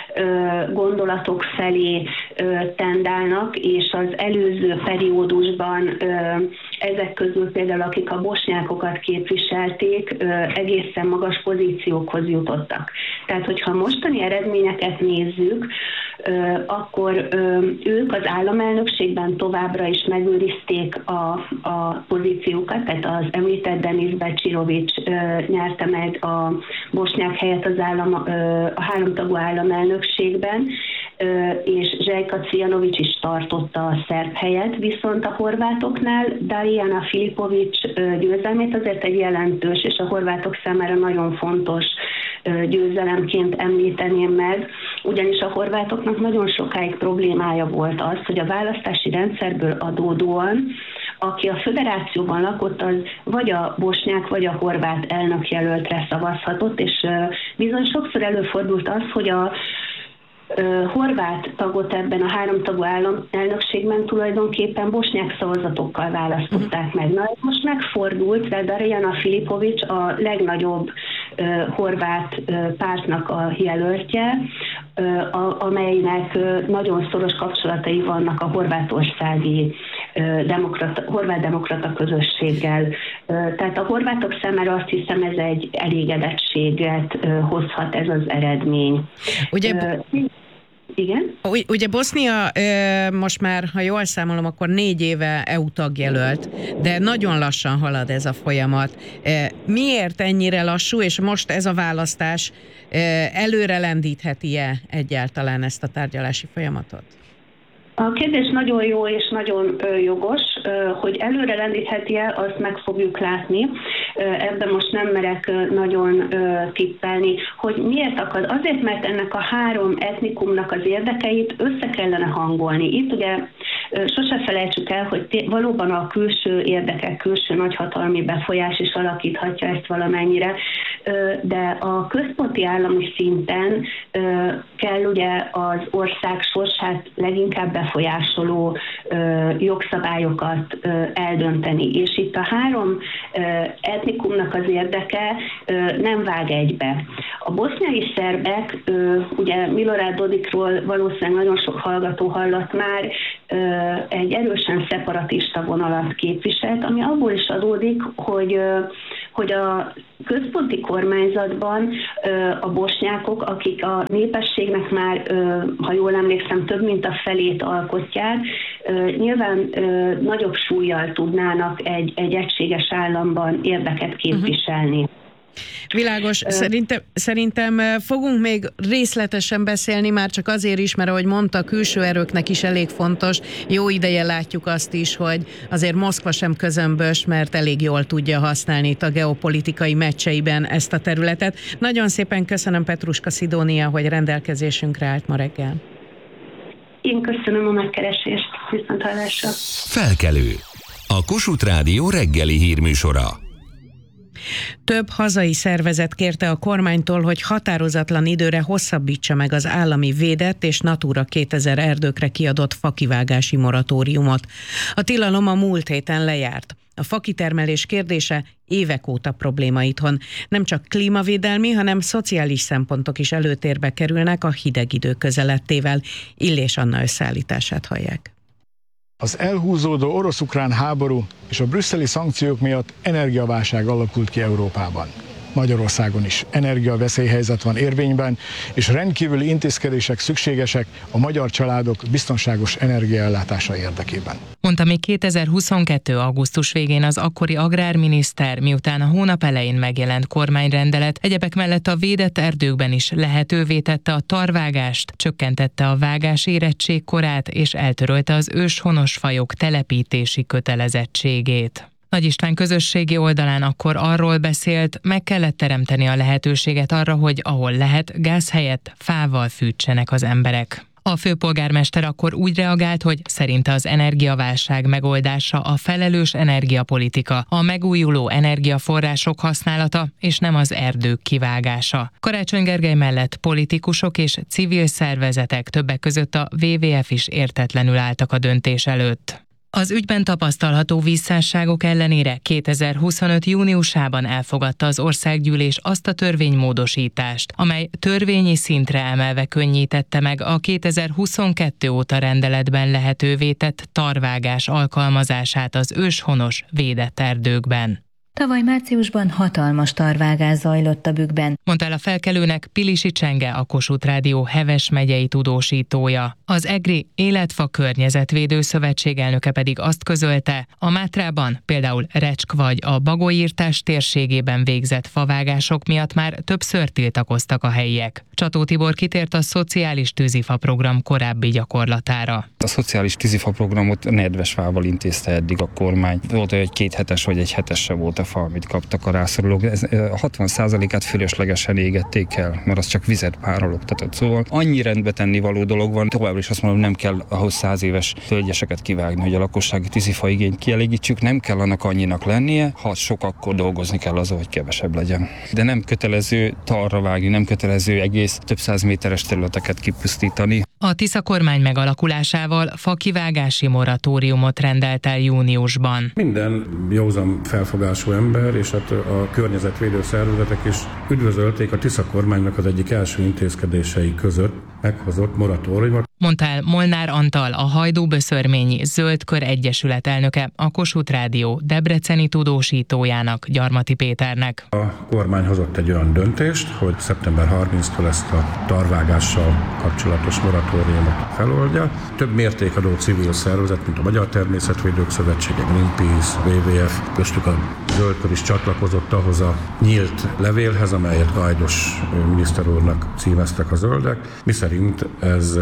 gondolatok felé tendálnak, és az előző periódusban ezek közül például, akik a bosnyákokat képviselték, egészen magas pozíciókhoz jutottak. Tehát, hogyha mostani eredményeket nézzük, akkor ők az államelnökségben továbbra is megőrizték a, a pozíciókat, tehát az említett Denis Becsirovics nyerte meg a bosnyák helyett az állam, a háromtagú államelnökségben, és Željko Cvijanović is tartotta a szerb helyet, viszont a horvátoknál Darijana Filipović győzelmét azért egy jelentős, és a horvátok számára nagyon fontos győzelemként említeném meg, ugyanis a horvátoknak nagyon sokáig problémája volt az, hogy a választási rendszerből adódóan, aki a föderációban lakott, az vagy a bosnyák, vagy a horvát elnökjelöltre szavazhatott, és bizony sokszor előfordult az, hogy a horvát tagot ebben a háromtagú elnökségben tulajdonképpen bosnyák szavazatokkal választották meg. Na, most megfordult, de Darijana Filipović a legnagyobb uh, horvát uh, pártnak a jelöltje, uh, a, amelynek uh, nagyon szoros kapcsolatai vannak a horvátországi uh, demokrata, horvát demokrata közösséggel. Uh, tehát a horvátok számára azt hiszem, ez egy elégedettséget uh, hozhat ez az eredmény. Ugye... Uh, Igen. Ugye Bosznia most már, ha jól számolom, akkor négy éve é u tagjelölt, de nagyon lassan halad ez a folyamat. Miért ennyire lassú, és most ez a választás előre lendítheti-e egyáltalán ezt a tárgyalási folyamatot? A kérdés nagyon jó és nagyon jogos, hogy előre lendítheti-e, azt meg fogjuk látni. Ebben most nem merek nagyon tippelni, hogy miért akad. Azért, mert ennek a három etnikumnak az érdekeit össze kellene hangolni. Itt ugye sose felejtsük el, hogy valóban a külső érdekek, külső nagyhatalmi befolyás is alakíthatja ezt valamennyire, de a központi állami szinten kell ugye az ország sorsát leginkább befolyásoló jogszabályokat eldönteni. És itt a három etnikumnak az érdeke nem vág egybe. A boszniai szerbek, ugye Milorad Dodikról valószínűleg nagyon sok hallgató hallott már, egy erősen szeparatista vonalat képviselt, ami abból is adódik, hogy, hogy a központi kormányzatban a bosnyákok, akik a népességnek már, ha jól emlékszem, több mint a felét alkotják, nyilván nagyobb súllyal tudnának egy, egy egységes államban érdeket képviselni. Uh-huh. Világos. Szerintem, szerintem fogunk még részletesen beszélni, már csak azért is, mert ahogy mondta, a külső erőknek is elég fontos. Jó ideje látjuk azt is, hogy azért Moszkva sem közömbös, mert elég jól tudja használni itt a geopolitikai meccseiben ezt a területet. Nagyon szépen köszönöm, Petruska Szidónia, hogy rendelkezésünkre állt ma reggel. Én köszönöm a megkeresést. Viszonthallásra. Felkelő. A Kossuth Rádió reggeli hírműsora. Több hazai szervezet kérte a kormánytól, hogy határozatlan időre hosszabbítsa meg az állami védett és Natura kétezer erdőkre kiadott fakivágási moratóriumot. A tilalom a múlt héten lejárt. A fakitermelés kérdése évek óta probléma itthon. Nem csak klímavédelmi, hanem szociális szempontok is előtérbe kerülnek a hideg idő közelettével. Illés Anna összeállítását hallják. Az elhúzódó orosz-ukrán háború és a brüsszeli szankciók miatt energiaválság alakult ki Európában. Magyarországon is energiaveszélyhelyzet van érvényben, és rendkívüli intézkedések szükségesek a magyar családok biztonságos energiaellátása érdekében. Mondta még kétezer-huszonkettő. augusztus végén az akkori agrárminiszter, miután a hónap elején megjelent kormányrendelet egyebek mellett a védett erdőkben is lehetővé tette a tarvágást, csökkentette a vágás érettségkorát és eltörölte az őshonos fajok telepítési kötelezettségét. Nagy István közösségi oldalán akkor arról beszélt, meg kellett teremteni a lehetőséget arra, hogy ahol lehet, gáz helyett fával fűtsenek az emberek. A főpolgármester akkor úgy reagált, hogy szerinte az energiaválság megoldása a felelős energiapolitika, a megújuló energiaforrások használata, és nem az erdők kivágása. Karácsony Gergely mellett politikusok és civil szervezetek, többek között a dupla vé vé ef is értetlenül álltak a döntés előtt. Az ügyben tapasztalható visszásságok ellenére kétezer-huszonöt. júniusában elfogadta az országgyűlés azt a törvénymódosítást, amely törvényi szintre emelve könnyítette meg a kétezer-huszonkettő óta rendeletben lehetővé tett tarvágás alkalmazását az őshonos védett erdőkben. Tavaly márciusban hatalmas tarvágás zajlott a Bükkben, mondta el a Felkelőnek Pilisi Csenge, a Kossuth Rádió Heves megyei tudósítója. Az EGRI Életfa Környezetvédő Szövetség elnöke pedig azt közölte, a Mátrában, például Recsk vagy a Bagolyirtás térségében végzett favágások miatt már többször tiltakoztak a helyiek. Csató Tibor kitért a szociális tűzifa program korábbi gyakorlatára. A szociális tűzifa programot nedves fával intézte eddig a kormány. Volt egy két hetes vagy egy hetes se volt a fa, amit kaptak a rászorulók. Ez, a hatvan százalékát fölöslegesen égették el, mert az csak vizet párologtatott. Szóval annyi rendbe tenni való dolog van, továbbra is azt mondom, nem kell ahhoz száz éves tölgyeseket kivágni, hogy a lakossági tűzifa igényt kielégítsük, nem kell annak annyinak lennie, ha sok, akkor dolgozni kell azon, hogy kevesebb legyen. De nem kötelező talra vágni, nem kötelező egész több száz méteres területeket kipusztítani. A Tisza kormány megalakulásával fakivágási moratóriumot rendelt el júniusban. Minden józan felfogású ember és hát a környezetvédő szervezetek is üdvözölték a Tisza kormánynak az egyik első intézkedései között meghozott moratóriumot. Mondta el Molnár Antal, a Hajdú-Böszörményi Zöld Kör Egyesület elnöke, a Kossuth Rádió debreceni tudósítójának, Gyarmati Péternek. A kormány hozott egy olyan döntést, hogy szeptember harmincadikáig ezt a tarvágással kapcsolatos moratóriumot feloldja. Több mértékadó civil szervezet, mint a Magyar Természetvédők Szövetsége, Greenpeace, dupla vé vé ef, köztük a Zöld Kör is csatlakozott ahhoz a nyílt levélhez, amelyet Gajdos miniszter úrnak címeztek a zöldek, miszerint ez a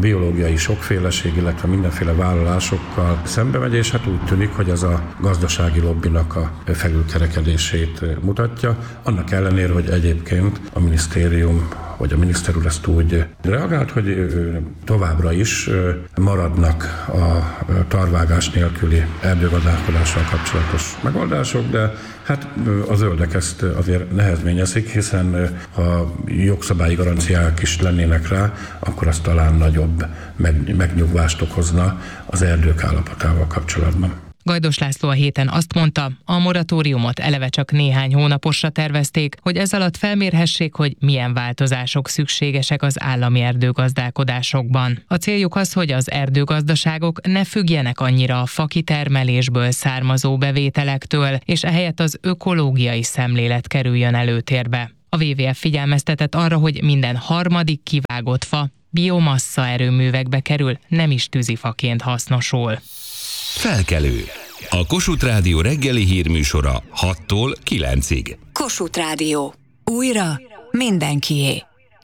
biológiai sokféleség, illetve mindenféle vállalásokkal szembe megy, és hát úgy tűnik, hogy ez a gazdasági lobbinak a felülkerekedését mutatja. Annak ellenére, hogy egyébként a minisztérium vagy a miniszter úr ezt úgy reagált, hogy továbbra is maradnak a tarvágás nélküli erdőgazdálkodással kapcsolatos megoldások, de hát a zöldek ezt azért nehezményezik, hiszen ha jogszabályi garanciák is lennének rá, akkor az talán nagyobb megnyugvást okozna az erdők állapotával kapcsolatban. Gajdos László a héten azt mondta, a moratóriumot eleve csak néhány hónaposra tervezték, hogy ez alatt felmérhessék, hogy milyen változások szükségesek az állami erdőgazdálkodásokban. A céljuk az, hogy az erdőgazdaságok ne függjenek annyira a fakitermelésből származó bevételektől, és ehelyett az ökológiai szemlélet kerüljön előtérbe. A dupla vé vé ef figyelmeztetett arra, hogy minden harmadik kivágott fa biomassa erőművekbe kerül, nem is tűzifaként hasznosul. Felkelő. A Kossuth Rádió reggeli hírműsora hattól kilencig. Kossuth Rádió. Újra mindenkié.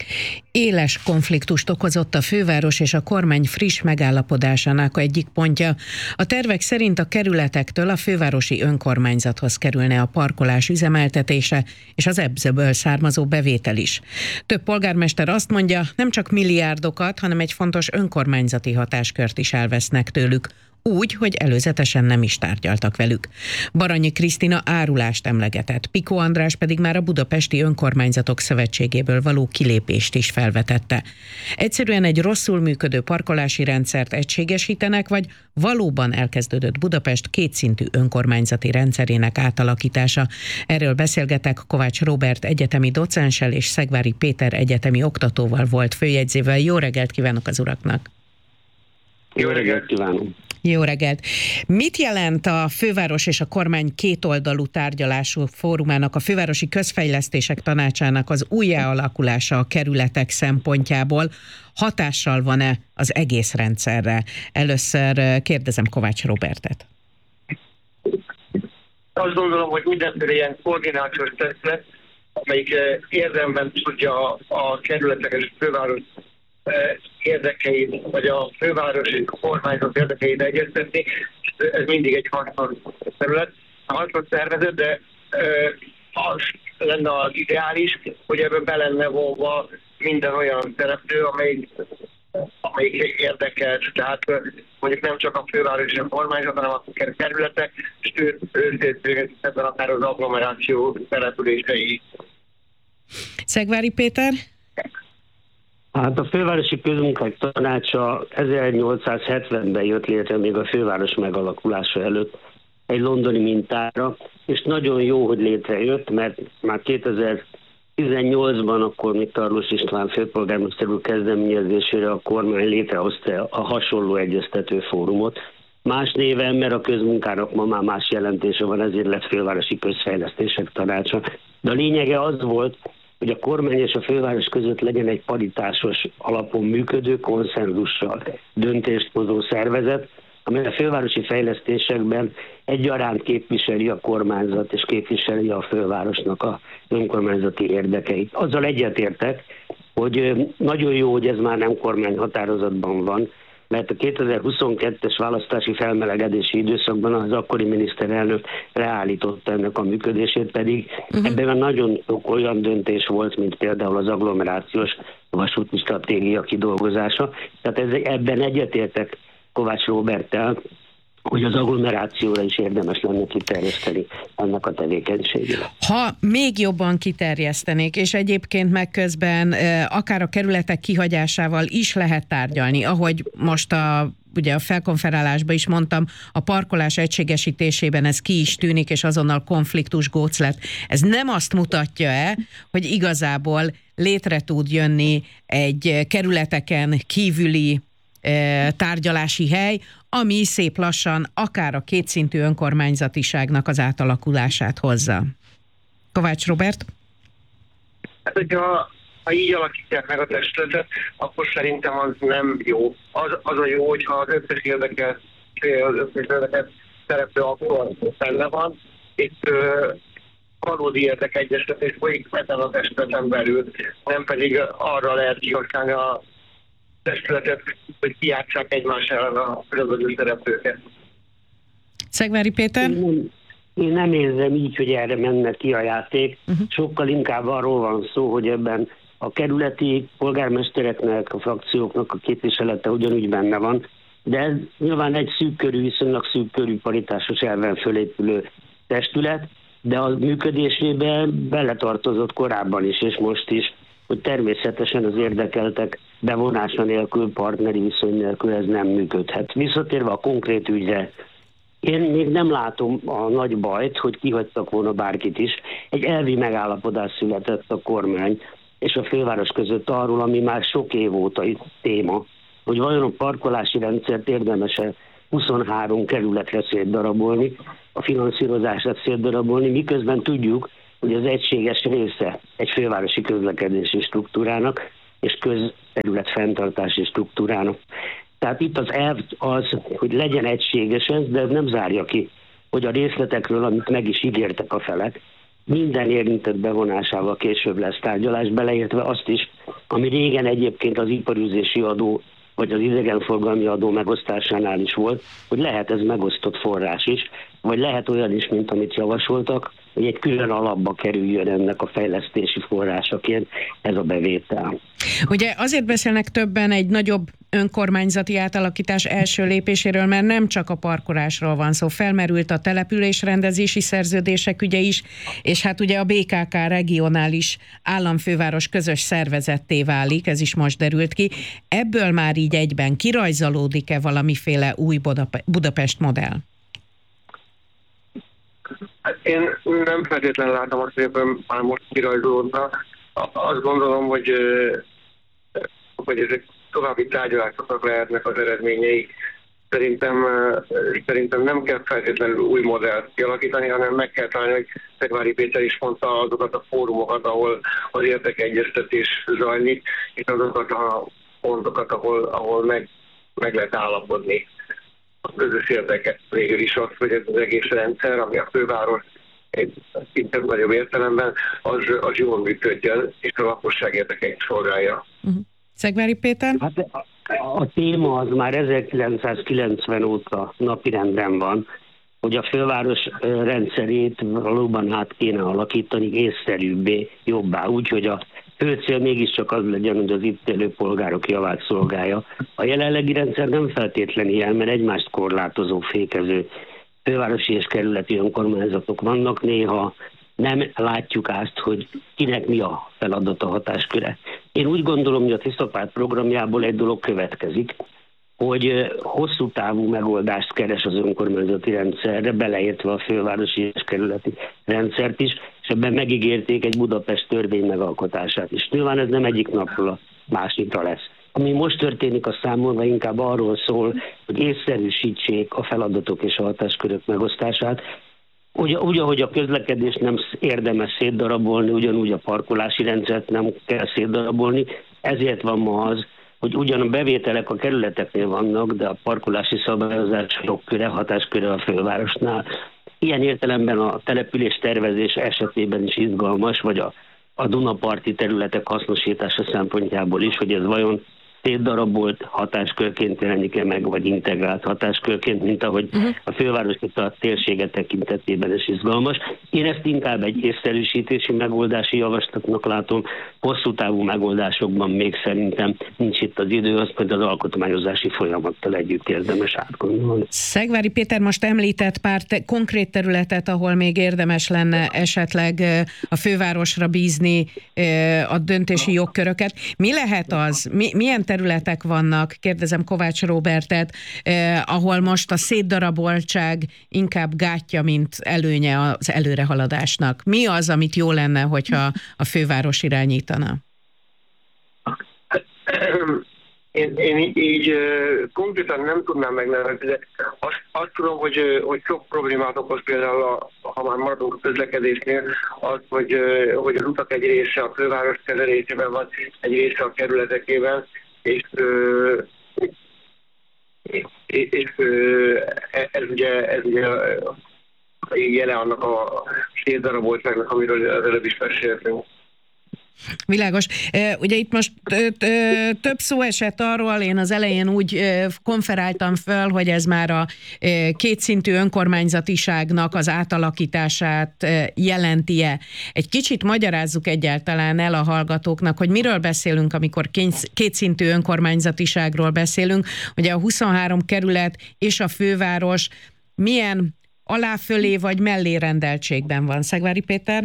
Éles konfliktust okozott a főváros és a kormány friss megállapodásának egyik pontja. A tervek szerint a kerületektől a fővárosi önkormányzathoz kerülne a parkolás üzemeltetése és az ebzőből származó bevétel is. Több polgármester azt mondja, nem csak milliárdokat, hanem egy fontos önkormányzati hatáskört is elvesznek tőlük. Úgy, hogy előzetesen nem is tárgyaltak velük. Baranyi Krisztina árulást emlegetett, Piko András pedig már a Budapesti Önkormányzatok Szövetségéből való kilépést is felvetette. Egyszerűen egy rosszul működő parkolási rendszert egységesítenek, vagy valóban elkezdődött Budapest kétszintű önkormányzati rendszerének átalakítása. Erről beszélgetek Kovács Róbert egyetemi docenssel és Szegvári Péter egyetemi oktatóval volt főjegyzével. Jó reggelt kívánok az uraknak! Jó reggelt kívánok! Jó reggelt! Mit jelent a főváros és a kormány kétoldalú tárgyalású fórumának, a Fővárosi Közfejlesztések Tanácsának az újjáalakulása a kerületek szempontjából? Hatással van-e az egész rendszerre? Először kérdezem Kovács Róbertet. Azt gondolom, hogy mindenféle ilyen koordinációs testület, amelyik érdemben tudja a kerületek és a főváros érdekeit, vagy a fővárosi kormányzat érdekeit egyeztetni, ez mindig egy hasznos terület, hasznos szervezet, de az lenne az ideális, hogy ebben be lenne vonva minden olyan szereplő, amelyik, amelyik érdekelt, tehát mondjuk nem csak a fővárosi kormányzat, hanem a kerületek, és őszintén ebben akár az agglomeráció települései. Szegvári Péter? Hát a Fővárosi Közmunkák Tanácsa ezernyolcszázhetvenben jött létre, még a főváros megalakulása előtt egy londoni mintára, és nagyon jó, hogy létrejött, mert már kétezer-tizennyolcban akkor még Tarlós István főpolgármester úr kezdeményezésére a kormány létrehozta a hasonló egyeztető fórumot. Más néven, mert a közmunkának ma már más jelentése van, ezért lett Fővárosi Közfejlesztések Tanácsa. De a lényege az volt, hogy a kormány és a főváros között legyen egy paritásos alapon működő, konszenzussal döntést hozó szervezet, amely a fővárosi fejlesztésekben egyaránt képviseli a kormányzat és képviseli a fővárosnak a önkormányzati érdekeit. Azzal egyetértek, hogy nagyon jó, hogy ez már nem kormányhatározatban van, mert a kétezer-huszonkettes választási felmelegedési időszakban az akkori miniszterelnök leállította ennek a működését, pedig uh-huh. ebben nagyon sok olyan döntés volt, mint például az agglomerációs vasúti stratégia kidolgozása. Tehát ez, ebben egyetértek Kovács Róberttel, hogy az agglomerációra is érdemes lenne kiterjeszteni annak a tevékenységét. Ha még jobban kiterjesztenék, és egyébként meg közben akár a kerületek kihagyásával is lehet tárgyalni, ahogy most a ugye a felkonferálásban is mondtam, a parkolás egységesítésében ez ki is tűnik, és azonnal konfliktus góc lett. Ez nem azt mutatja-e, hogy igazából létre tud jönni egy kerületeken kívüli tárgyalási hely, ami szép lassan akár a kétszintű önkormányzatiságnak az átalakulását hozza. Kovács Róbert? Hát, hogyha ha így alakítják meg a testületet, akkor szerintem az nem jó. Az, az a jó, hogyha az összes érdekelt, az összes érdekelt szereplő akkor benne van. Itt uh, valódi érdekegyeztetés folyik ezen a testületen belül, nem pedig arra lehet kihasználni a testületet, hogy kijátsszák egymás ellen a különböző szereplőket. Szegvári Péter? Én nem, én nem érzem így, hogy erre menne ki a játék. Uh-huh. Sokkal inkább arról van szó, hogy ebben a kerületi polgármestereknek, a frakcióknak a képviselete ugyanúgy benne van, de ez nyilván egy szűkkörű, viszonylag szűkkörű paritásos elven fölépülő testület, de a működésébe beletartozott korábban is, és most is, hogy természetesen az érdekeltek bevonása nélkül, partneri viszony nélkül ez nem működhet. Visszatérve a konkrét ügyre, én még nem látom a nagy bajt, hogy kihagytak volna bárkit is. Egy elvi megállapodás született a kormány és a főváros között arról, ami már sok év óta itt téma, hogy vajon a parkolási rendszert érdemes-e huszonhárom kerületre szétdarabolni, a finanszírozását szétdarabolni, miközben tudjuk, hogy az egységes része egy fővárosi közlekedési struktúrának és közterület fenntartási struktúrának. Tehát itt az elv az, hogy legyen egységes ez, de ez nem zárja ki, hogy a részletekről, amit meg is ígértek a felek, minden érintett bevonásával később lesz tárgyalás, beleértve azt is, ami régen egyébként az iparűzési adó vagy az idegenforgalmi adó megosztásánál is volt, hogy lehet ez megosztott forrás is, vagy lehet olyan is, mint amit javasoltak, hogy egy külön alapba kerüljön ennek a fejlesztési forrásaként ez a bevétel. Ugye azért beszélnek többen egy nagyobb önkormányzati átalakítás első lépéséről, mert nem csak a parkolásról van szó, felmerült a településrendezési szerződések ügye is, és hát ugye a bé ká ká regionális államfőváros közös szervezetté válik, ez is most derült ki. Ebből már így egyben kirajzolódik-e valamiféle új Budap- Budapest modell? Én nem feltétlenül látom azt, hogy ebben már most kirajzolódna. Azt gondolom, hogy, hogy ezek további tárgyalásoknak lehetnek az eredményei. Szerintem, szerintem nem kell feltétlenül új modellt kialakítani, hanem meg kell találni, hogy Szegvári Péter is mondta, azokat a fórumokat, ahol az érdekegyeztetés zajlik, és azokat a pontokat, ahol, ahol meg, meg lehet állapodni. A közös érdeke végül is az, hogy ez az egész rendszer, ami a főváros egy szinte nagyobb értelemben, az, az jól működjön, és a lakosság érdekeit szolgálja. Uh-huh. Szegvári Péter? Hát a, a téma az már ezerkilencszázkilencven óta napirenden van, hogy a főváros rendszerét valóban át kéne alakítani észszerűbbé, jobbá, úgy, hogy a fő cél mégiscsak az legyen, hogy az itt élő polgárok javát szolgálja. A jelenlegi rendszer nem feltétlen ilyen, mert egymást korlátozó, fékező fővárosi és kerületi önkormányzatok vannak. Néha nem látjuk azt, hogy kinek mi a feladata, hatásköre. Én úgy gondolom, hogy a Tiszapárt programjából egy dolog következik, hogy hosszú távú megoldást keres az önkormányzati rendszerre, beleértve a fővárosi és kerületi rendszert is, és ebben megígérték egy Budapest törvény megalkotását is. Nyilván ez nem egyik napról a másikra lesz. Ami most történik a számomra inkább arról szól, hogy észszerűsítsék a feladatok és a hatáskörök megosztását. Ugy, úgy, ahogy a közlekedést nem érdemes szétdarabolni, ugyanúgy a parkolási rendszert nem kell szétdarabolni, ezért van ma az, hogy ugyan a bevételek a kerületeknél vannak, de a parkolási szabályozás jogköre, hatásköre a fővárosnál. Ilyen értelemben a település tervezés esetében is izgalmas, vagy a, a Dunaparti területek hasznosítása szempontjából is, hogy ez vajon szétdarabolt hatáskörként jelenik-e meg, vagy integrált hatáskörként, mint ahogy uh-huh. a főváros a térsége tekintetében is izgalmas. Én ezt inkább egy észszerűsítési megoldási javaslatnak látom, hosszú távú megoldásokban még szerintem nincs itt az idő, azt majd az alkotmányozási folyamattal együtt érdemes átgondolni. Szegvári Péter most említett pár te- konkrét területet, ahol még érdemes lenne esetleg a fővárosra bízni a döntési jogköröket. Mi lehet az? Mi, milyen területek vannak, kérdezem Kovács Róbertet, eh, ahol most a szétdaraboltság inkább gátja, mint előnye az előrehaladásnak. Mi az, amit jó lenne, hogyha a főváros irányítana? Én, én így, így konkrétan nem tudnám megnevezni, de azt, azt tudom, hogy, hogy sok problémát okoz például, a, ha már maradunk a közlekedésnél, az, hogy, hogy az utak egy része a főváros kezelésében van, egy része a kerületekében, és, és, és ez ugye, ez ugye jele annak a szétdaraboltságnak, amiről az előbb is beszéltünk. Világos. Ugye itt most több szó esett arról, én az elején úgy konferáltam föl, hogy ez már a kétszintű önkormányzatiságnak az átalakítását jelenti-e. Egy kicsit magyarázzuk egyáltalán el a hallgatóknak, hogy miről beszélünk, amikor kétszintű önkormányzatiságról beszélünk. Ugye a huszonhárom kerület és a főváros milyen aláfölé vagy mellé rendeltségben van? Szegvári Péter?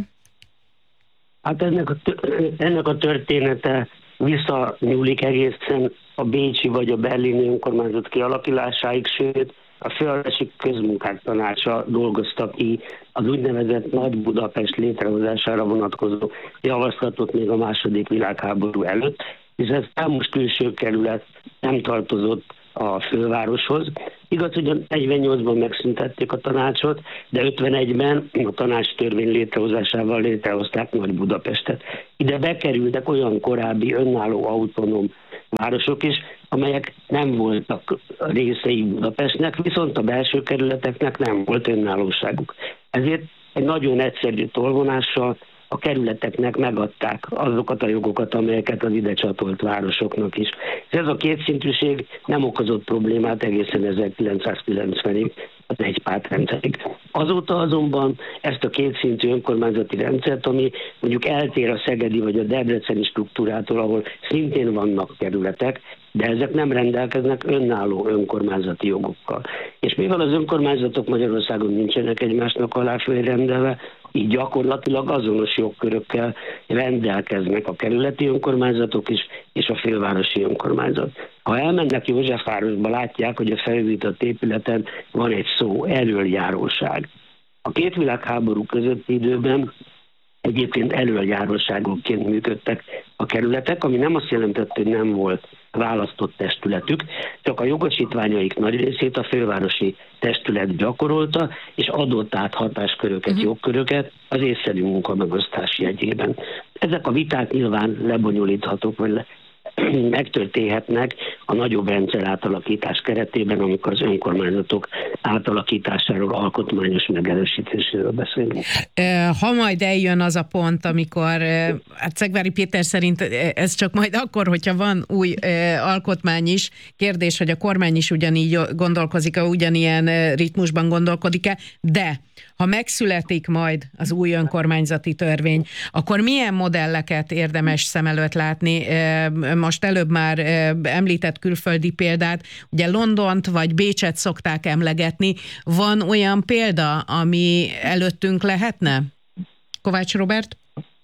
Hát ennek a, ennek a története visszanyúlik egészen a bécsi vagy a berlini önkormányzat kialakulásáig, sőt a Fővárosi Közmunkák Tanácsa dolgozta ki az úgynevezett Nagy Budapest létrehozására vonatkozó javaslatot még a második világháború előtt, és ez számos külső kerület nem tartozott a fővároshoz. Igaz, hogy negyvennyolcban megszüntették a tanácsot, de ötvenegyben a tanács törvény létrehozásával létrehozták Nagy Budapestet. Ide bekerültek olyan korábbi önálló autonóm városok is, amelyek nem voltak részei Budapestnek, viszont a belső kerületeknek nem volt önállóságuk. Ezért egy nagyon egyszerű tolvonással a kerületeknek megadták azokat a jogokat, amelyeket az ide csatolt városoknak is. És ez a kétszintűség nem okozott problémát egészen ezerkilencszázkilencvenig, az egypártrendszerig. Azóta azonban ezt a kétszintű önkormányzati rendszert, ami mondjuk eltér a szegedi vagy a debreceni struktúrától, ahol szintén vannak kerületek, de ezek nem rendelkeznek önálló önkormányzati jogokkal. És mivel az önkormányzatok Magyarországon nincsenek egymásnak aláfölé rendelve, így gyakorlatilag azonos jogkörökkel rendelkeznek a kerületi önkormányzatok is, és a fővárosi önkormányzat. Ha elmennek Józsefvárosba, látják, hogy a felújított épületen van egy szó, elöljáróság. A két világháború közötti időben egyébként elöljáróságokként működtek a kerületek, ami nem azt jelentett, hogy nem volt választott testületük, csak a jogosítványaik nagy részét a fővárosi testület gyakorolta, és adott át hatásköröket, uh-huh. jogköröket az észszerű munkamegosztás jegyében. Ezek a viták nyilván lebonyolíthatók, vagy le, megtörténhetnek a nagyobb rendszer átalakítás keretében, amikor az önkormányzatok átalakításáról, alkotmányos megerősítéséről beszélünk. Ha majd eljön az a pont, amikor, hát Szegvári Péter szerint ez csak majd akkor, hogyha van új alkotmány is, kérdés, hogy a kormány is ugyanígy gondolkozik, ugyanilyen ritmusban gondolkodik-e, de ha megszületik majd az új önkormányzati törvény, akkor milyen modelleket érdemes szem előtt látni? Most előbb már említett külföldi példát, ugye Londont vagy Bécset szokták emlegetni. Van olyan példa, ami előttünk lehetne? Kovács Robert?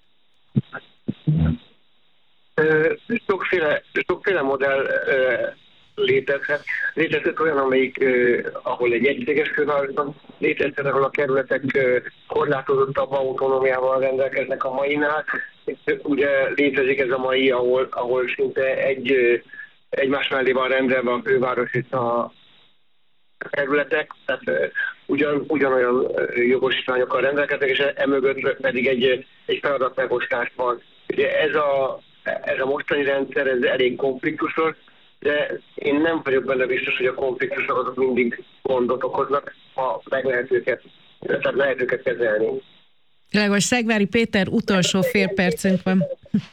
Sokféle, sokféle modell létezhet. Létezhet olyan, amelyik, eh, ahol egy egységes fővárosban létezhet, ahol a kerületek eh, korlátozottabb autonómiával rendelkeznek a mainál. Ugye létezik ez a mai, ahol, ahol szinte egy, eh, egymás mellé van rendelve a főváros és a kerületek, tehát eh, ugyan, ugyanolyan eh, jogosítványokkal rendelkeznek, és emögött pedig egy, egy feladatmegosztás van. Ugye ez a, ez a mostani rendszer, ez elég konfliktusos, de én nem vagyok benne biztos, hogy a konfliktusok azok mindig gondot okoznak, ha meg lehet őket, tehát lehet őket kezelni. Világos. Szegvári Péter, utolsó fél percünk van.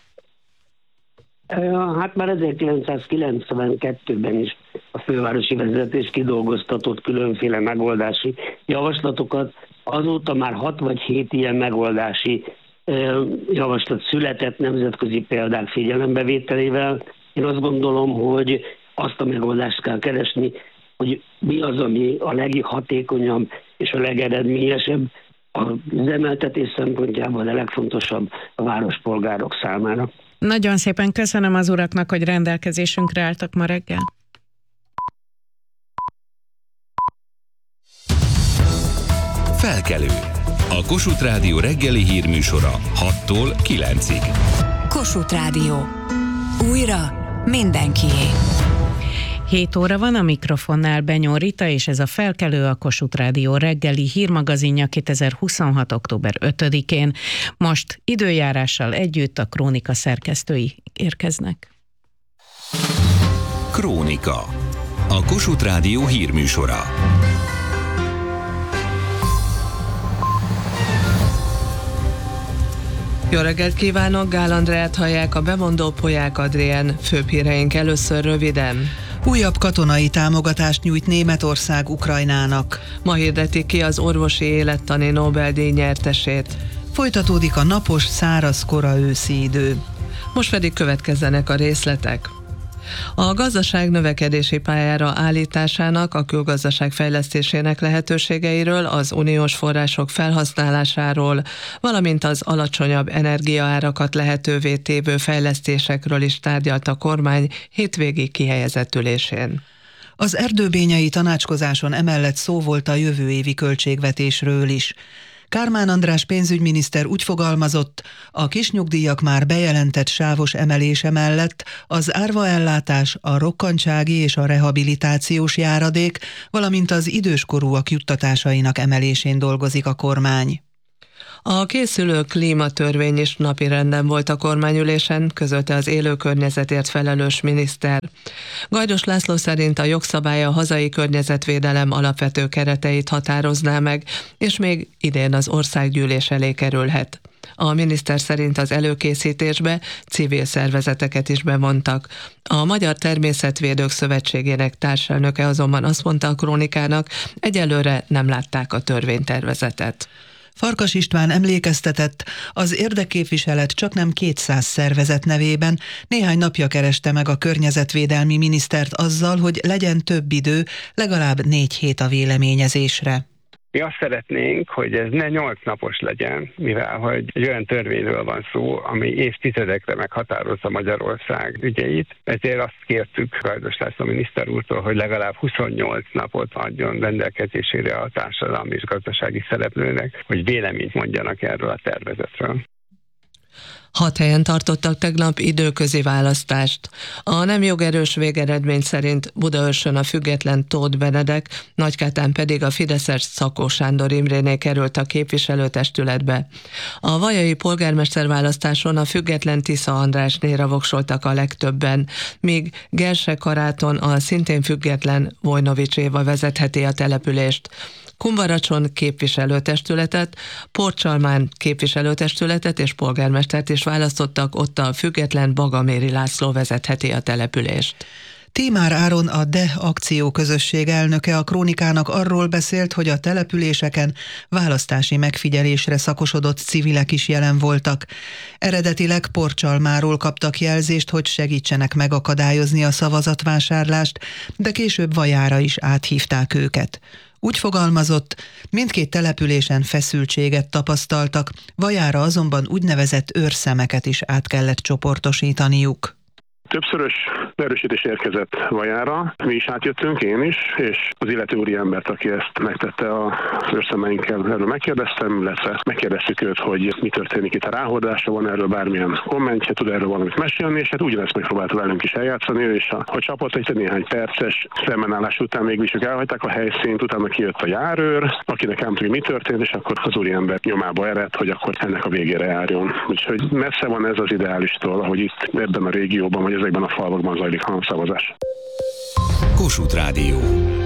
Hát már ezerkilencszázkilencvenkettőben is a fővárosi vezetés kidolgoztatott különféle megoldási javaslatokat. Azóta már hat vagy hét ilyen megoldási javaslat született nemzetközi példák figyelembevételével. Én azt gondolom, hogy azt a megoldást kell keresni, hogy mi az, ami a leghatékonyabb és a legeredményesebb az üzemeltetés szempontjából, a legfontosabb a várospolgárok számára. Nagyon szépen köszönöm az uraknak, hogy rendelkezésünkre álltak ma reggel. Felkelő. A Kossuth Rádió reggeli hírműsora hattól kilencig. Kossuth Rádió. Újra mindenkié. hét óra van, a mikrofonnál Benyó Rita, és ez a Felkelő, a Kossuth Rádió reggeli hírmagazinja kétezer-huszonhat. október ötödikén. Most időjárással együtt a Krónika szerkesztői érkeznek. Krónika. A Kossuth Rádió hírműsora. Jó reggelt kívánok, Gál Andrát hallják, a bemondó Polyák Adrien. Főbb híreink először röviden. Újabb katonai támogatást nyújt Németország Ukrajnának. Ma hirdetik ki az orvosi élettani Nobel-díj nyertesét. Folytatódik a napos, száraz kora őszi idő. Most pedig következzenek a részletek. A gazdaság növekedési pályára állításának, a külgazdaság fejlesztésének lehetőségeiről, az uniós források felhasználásáról, valamint az alacsonyabb energiaárakat lehetővé tévő fejlesztésekről is tárgyalt a kormány hétvégi kihelyezett ülésén. Az erdőbényei tanácskozáson emellett szó volt a jövő évi költségvetésről is. Kármán András pénzügyminiszter úgy fogalmazott, a kisnyugdíjak már bejelentett sávos emelése mellett az árvaellátás, a rokkantsági és a rehabilitációs járadék, valamint az időskorúak juttatásainak emelésén dolgozik a kormány. A készülő klímatörvény is napirenden volt a kormányülésen, közölte az élő környezetért felelős miniszter. Gajdos László szerint a jogszabály a hazai környezetvédelem alapvető kereteit határozná meg, és még idén az országgyűlés elé kerülhet. A miniszter szerint az előkészítésbe civil szervezeteket is bevontak. A Magyar Természetvédők Szövetségének társelnöke azonban azt mondta a Krónikának, egyelőre nem látták a törvénytervezetet. Farkas István emlékeztetett, az érdekképviselet csaknem kétszáz szervezet nevében néhány napja kereste meg a környezetvédelmi minisztert azzal, hogy legyen több idő, legalább négy hét a véleményezésre. Mi azt szeretnénk, hogy ez ne nyolc napos legyen, mivel hogy egy olyan törvényről van szó, ami évtizedekre meghatározza Magyarország ügyeit. Ezért azt kértük Gajdos László miniszter úrtól, hogy legalább huszonnyolc napot adjon rendelkezésére a társadalmi és gazdasági szereplőnek, hogy véleményt mondjanak erről a tervezetről. Hat helyen tartottak tegnap időközi választást. A nem jogerős végeredmény szerint Budaörsön a független Tóth Benedek, Nagykátán pedig a fideszes Szakó Sándor Imréné került a képviselőtestületbe. A vajai polgármesterválasztáson a független Tisza Andrásnéra voksoltak a legtöbben, míg Gerse Karáton a szintén független Vojnovics Éva vezetheti a települést. Kumbaracson képviselőtestületet, Porcsalmán képviselőtestületet és polgármestert is választottak, ott a független Bagaméri László vezetheti a települést. Tímár Áron, a DE akció közösség elnöke a Krónikának arról beszélt, hogy a településeken választási megfigyelésre szakosodott civilek is jelen voltak. Eredetileg Porcsalmáról kaptak jelzést, hogy segítsenek megakadályozni a szavazatvásárlást, de később Vajára is áthívták őket. Úgy fogalmazott, mindkét településen feszültséget tapasztaltak, Vajára azonban úgynevezett őrszemeket is át kellett csoportosítaniuk. Többszörös erősítés érkezett Vajára, mi is átjöttünk, én is, és az illető úriembert, aki ezt megtette az őrszemeinkkel, erről megkérdeztem, illetve megkérdeztük őt, hogy mi történik itt a ráhordásra, van erről bármilyen kommentje, tud erről valamit mesélni, és hát ugyanezt megpróbálta velünk is eljátszani, és a, a csapat egy néhány perces szembenállás után mégis ők elhagyták a helyszínt, utána kijött a járőr, akinek elmondta, hogy mi történt, és akkor az úriember nyomába eredt, hogy akkor ennek a végére járjon. Úgyhogy messze van ez az ideálistól, ahogy itt ebben a régióban, vagy ezekben a falvakban zajlik a szavazás. Kossuth Rádió.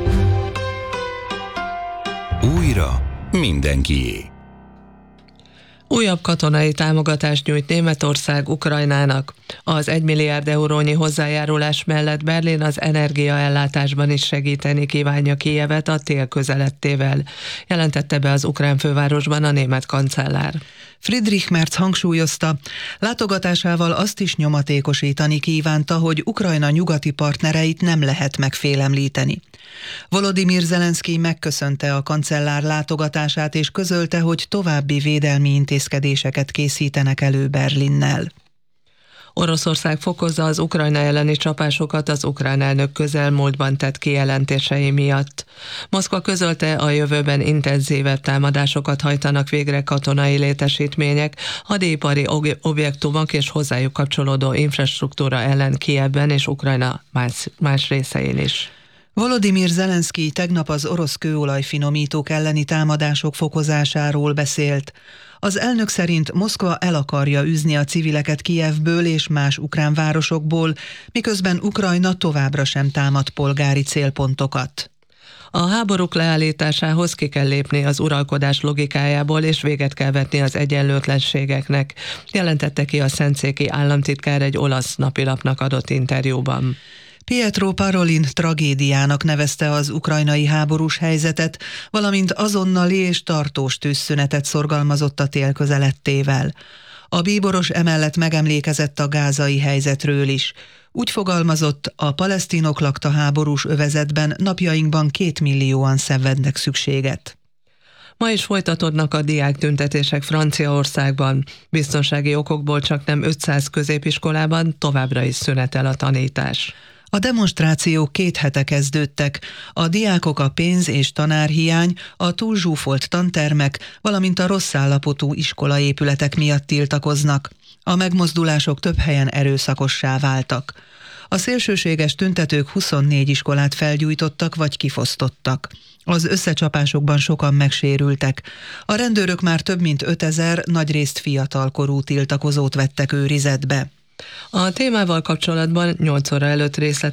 Újra mindenkié. Újabb katonai támogatást nyújt Németország Ukrajnának. Az egy milliárd eurónyi hozzájárulás mellett Berlin az energiaellátásban is segíteni kívánja Kijevet a tél közelettével, jelentette be az ukrán fővárosban a német kancellár. Friedrich Merz hangsúlyozta, látogatásával azt is nyomatékosítani kívánta, hogy Ukrajna nyugati partnereit nem lehet megfélemlíteni. Volodymyr Zelenszkij megköszönte a kancellár látogatását és közölte, hogy további védelmi intézkedéseket készítenek elő Berlinnel. Oroszország fokozza az Ukrajna elleni csapásokat az ukrán elnök közelmúltban tett kijelentései miatt. Moszkva közölte, a jövőben intenzívebb támadásokat hajtanak végre katonai létesítmények, hadipari objektumok és hozzájuk kapcsolódó infrastruktúra ellen Kijevben és Ukrajna más, más részein is. Volodymyr Zelenszkij tegnap az orosz kőolajfinomítók elleni támadások fokozásáról beszélt. Az elnök szerint Moszkva el akarja űzni a civileket Kijevből és más ukrán városokból, miközben Ukrajna továbbra sem támad polgári célpontokat. A háborúk leállításához ki kell lépni az uralkodás logikájából, és véget kell vetni az egyenlőtlenségeknek, jelentette ki a szentszéki államtitkár egy olasz napilapnak adott interjúban. Pietro Parolin tragédiának nevezte az ukrajnai háborús helyzetet, valamint azonnali és tartós tűzszünetet szorgalmazott a tél közelettével. A bíboros emellett megemlékezett a gázai helyzetről is. Úgy fogalmazott, a palesztinok lakta háborús övezetben napjainkban két millióan szenvednek szükséget. Ma is folytatódnak a diáktüntetések Franciaországban. Biztonsági okokból csak nem ötszáz középiskolában továbbra is szünetel a tanítás. A demonstrációk két hete kezdődtek. A diákok a pénz- és tanárhiány, a túlzsúfolt tantermek, valamint a rossz állapotú iskolaépületek miatt tiltakoznak. A megmozdulások több helyen erőszakossá váltak. A szélsőséges tüntetők huszonnégy iskolát felgyújtottak vagy kifosztottak. Az összecsapásokban sokan megsérültek. A rendőrök már több mint ötezer, nagyrészt fiatalkorú tiltakozót vettek őrizetbe. A témával kapcsolatban nyolc óra előtt részlet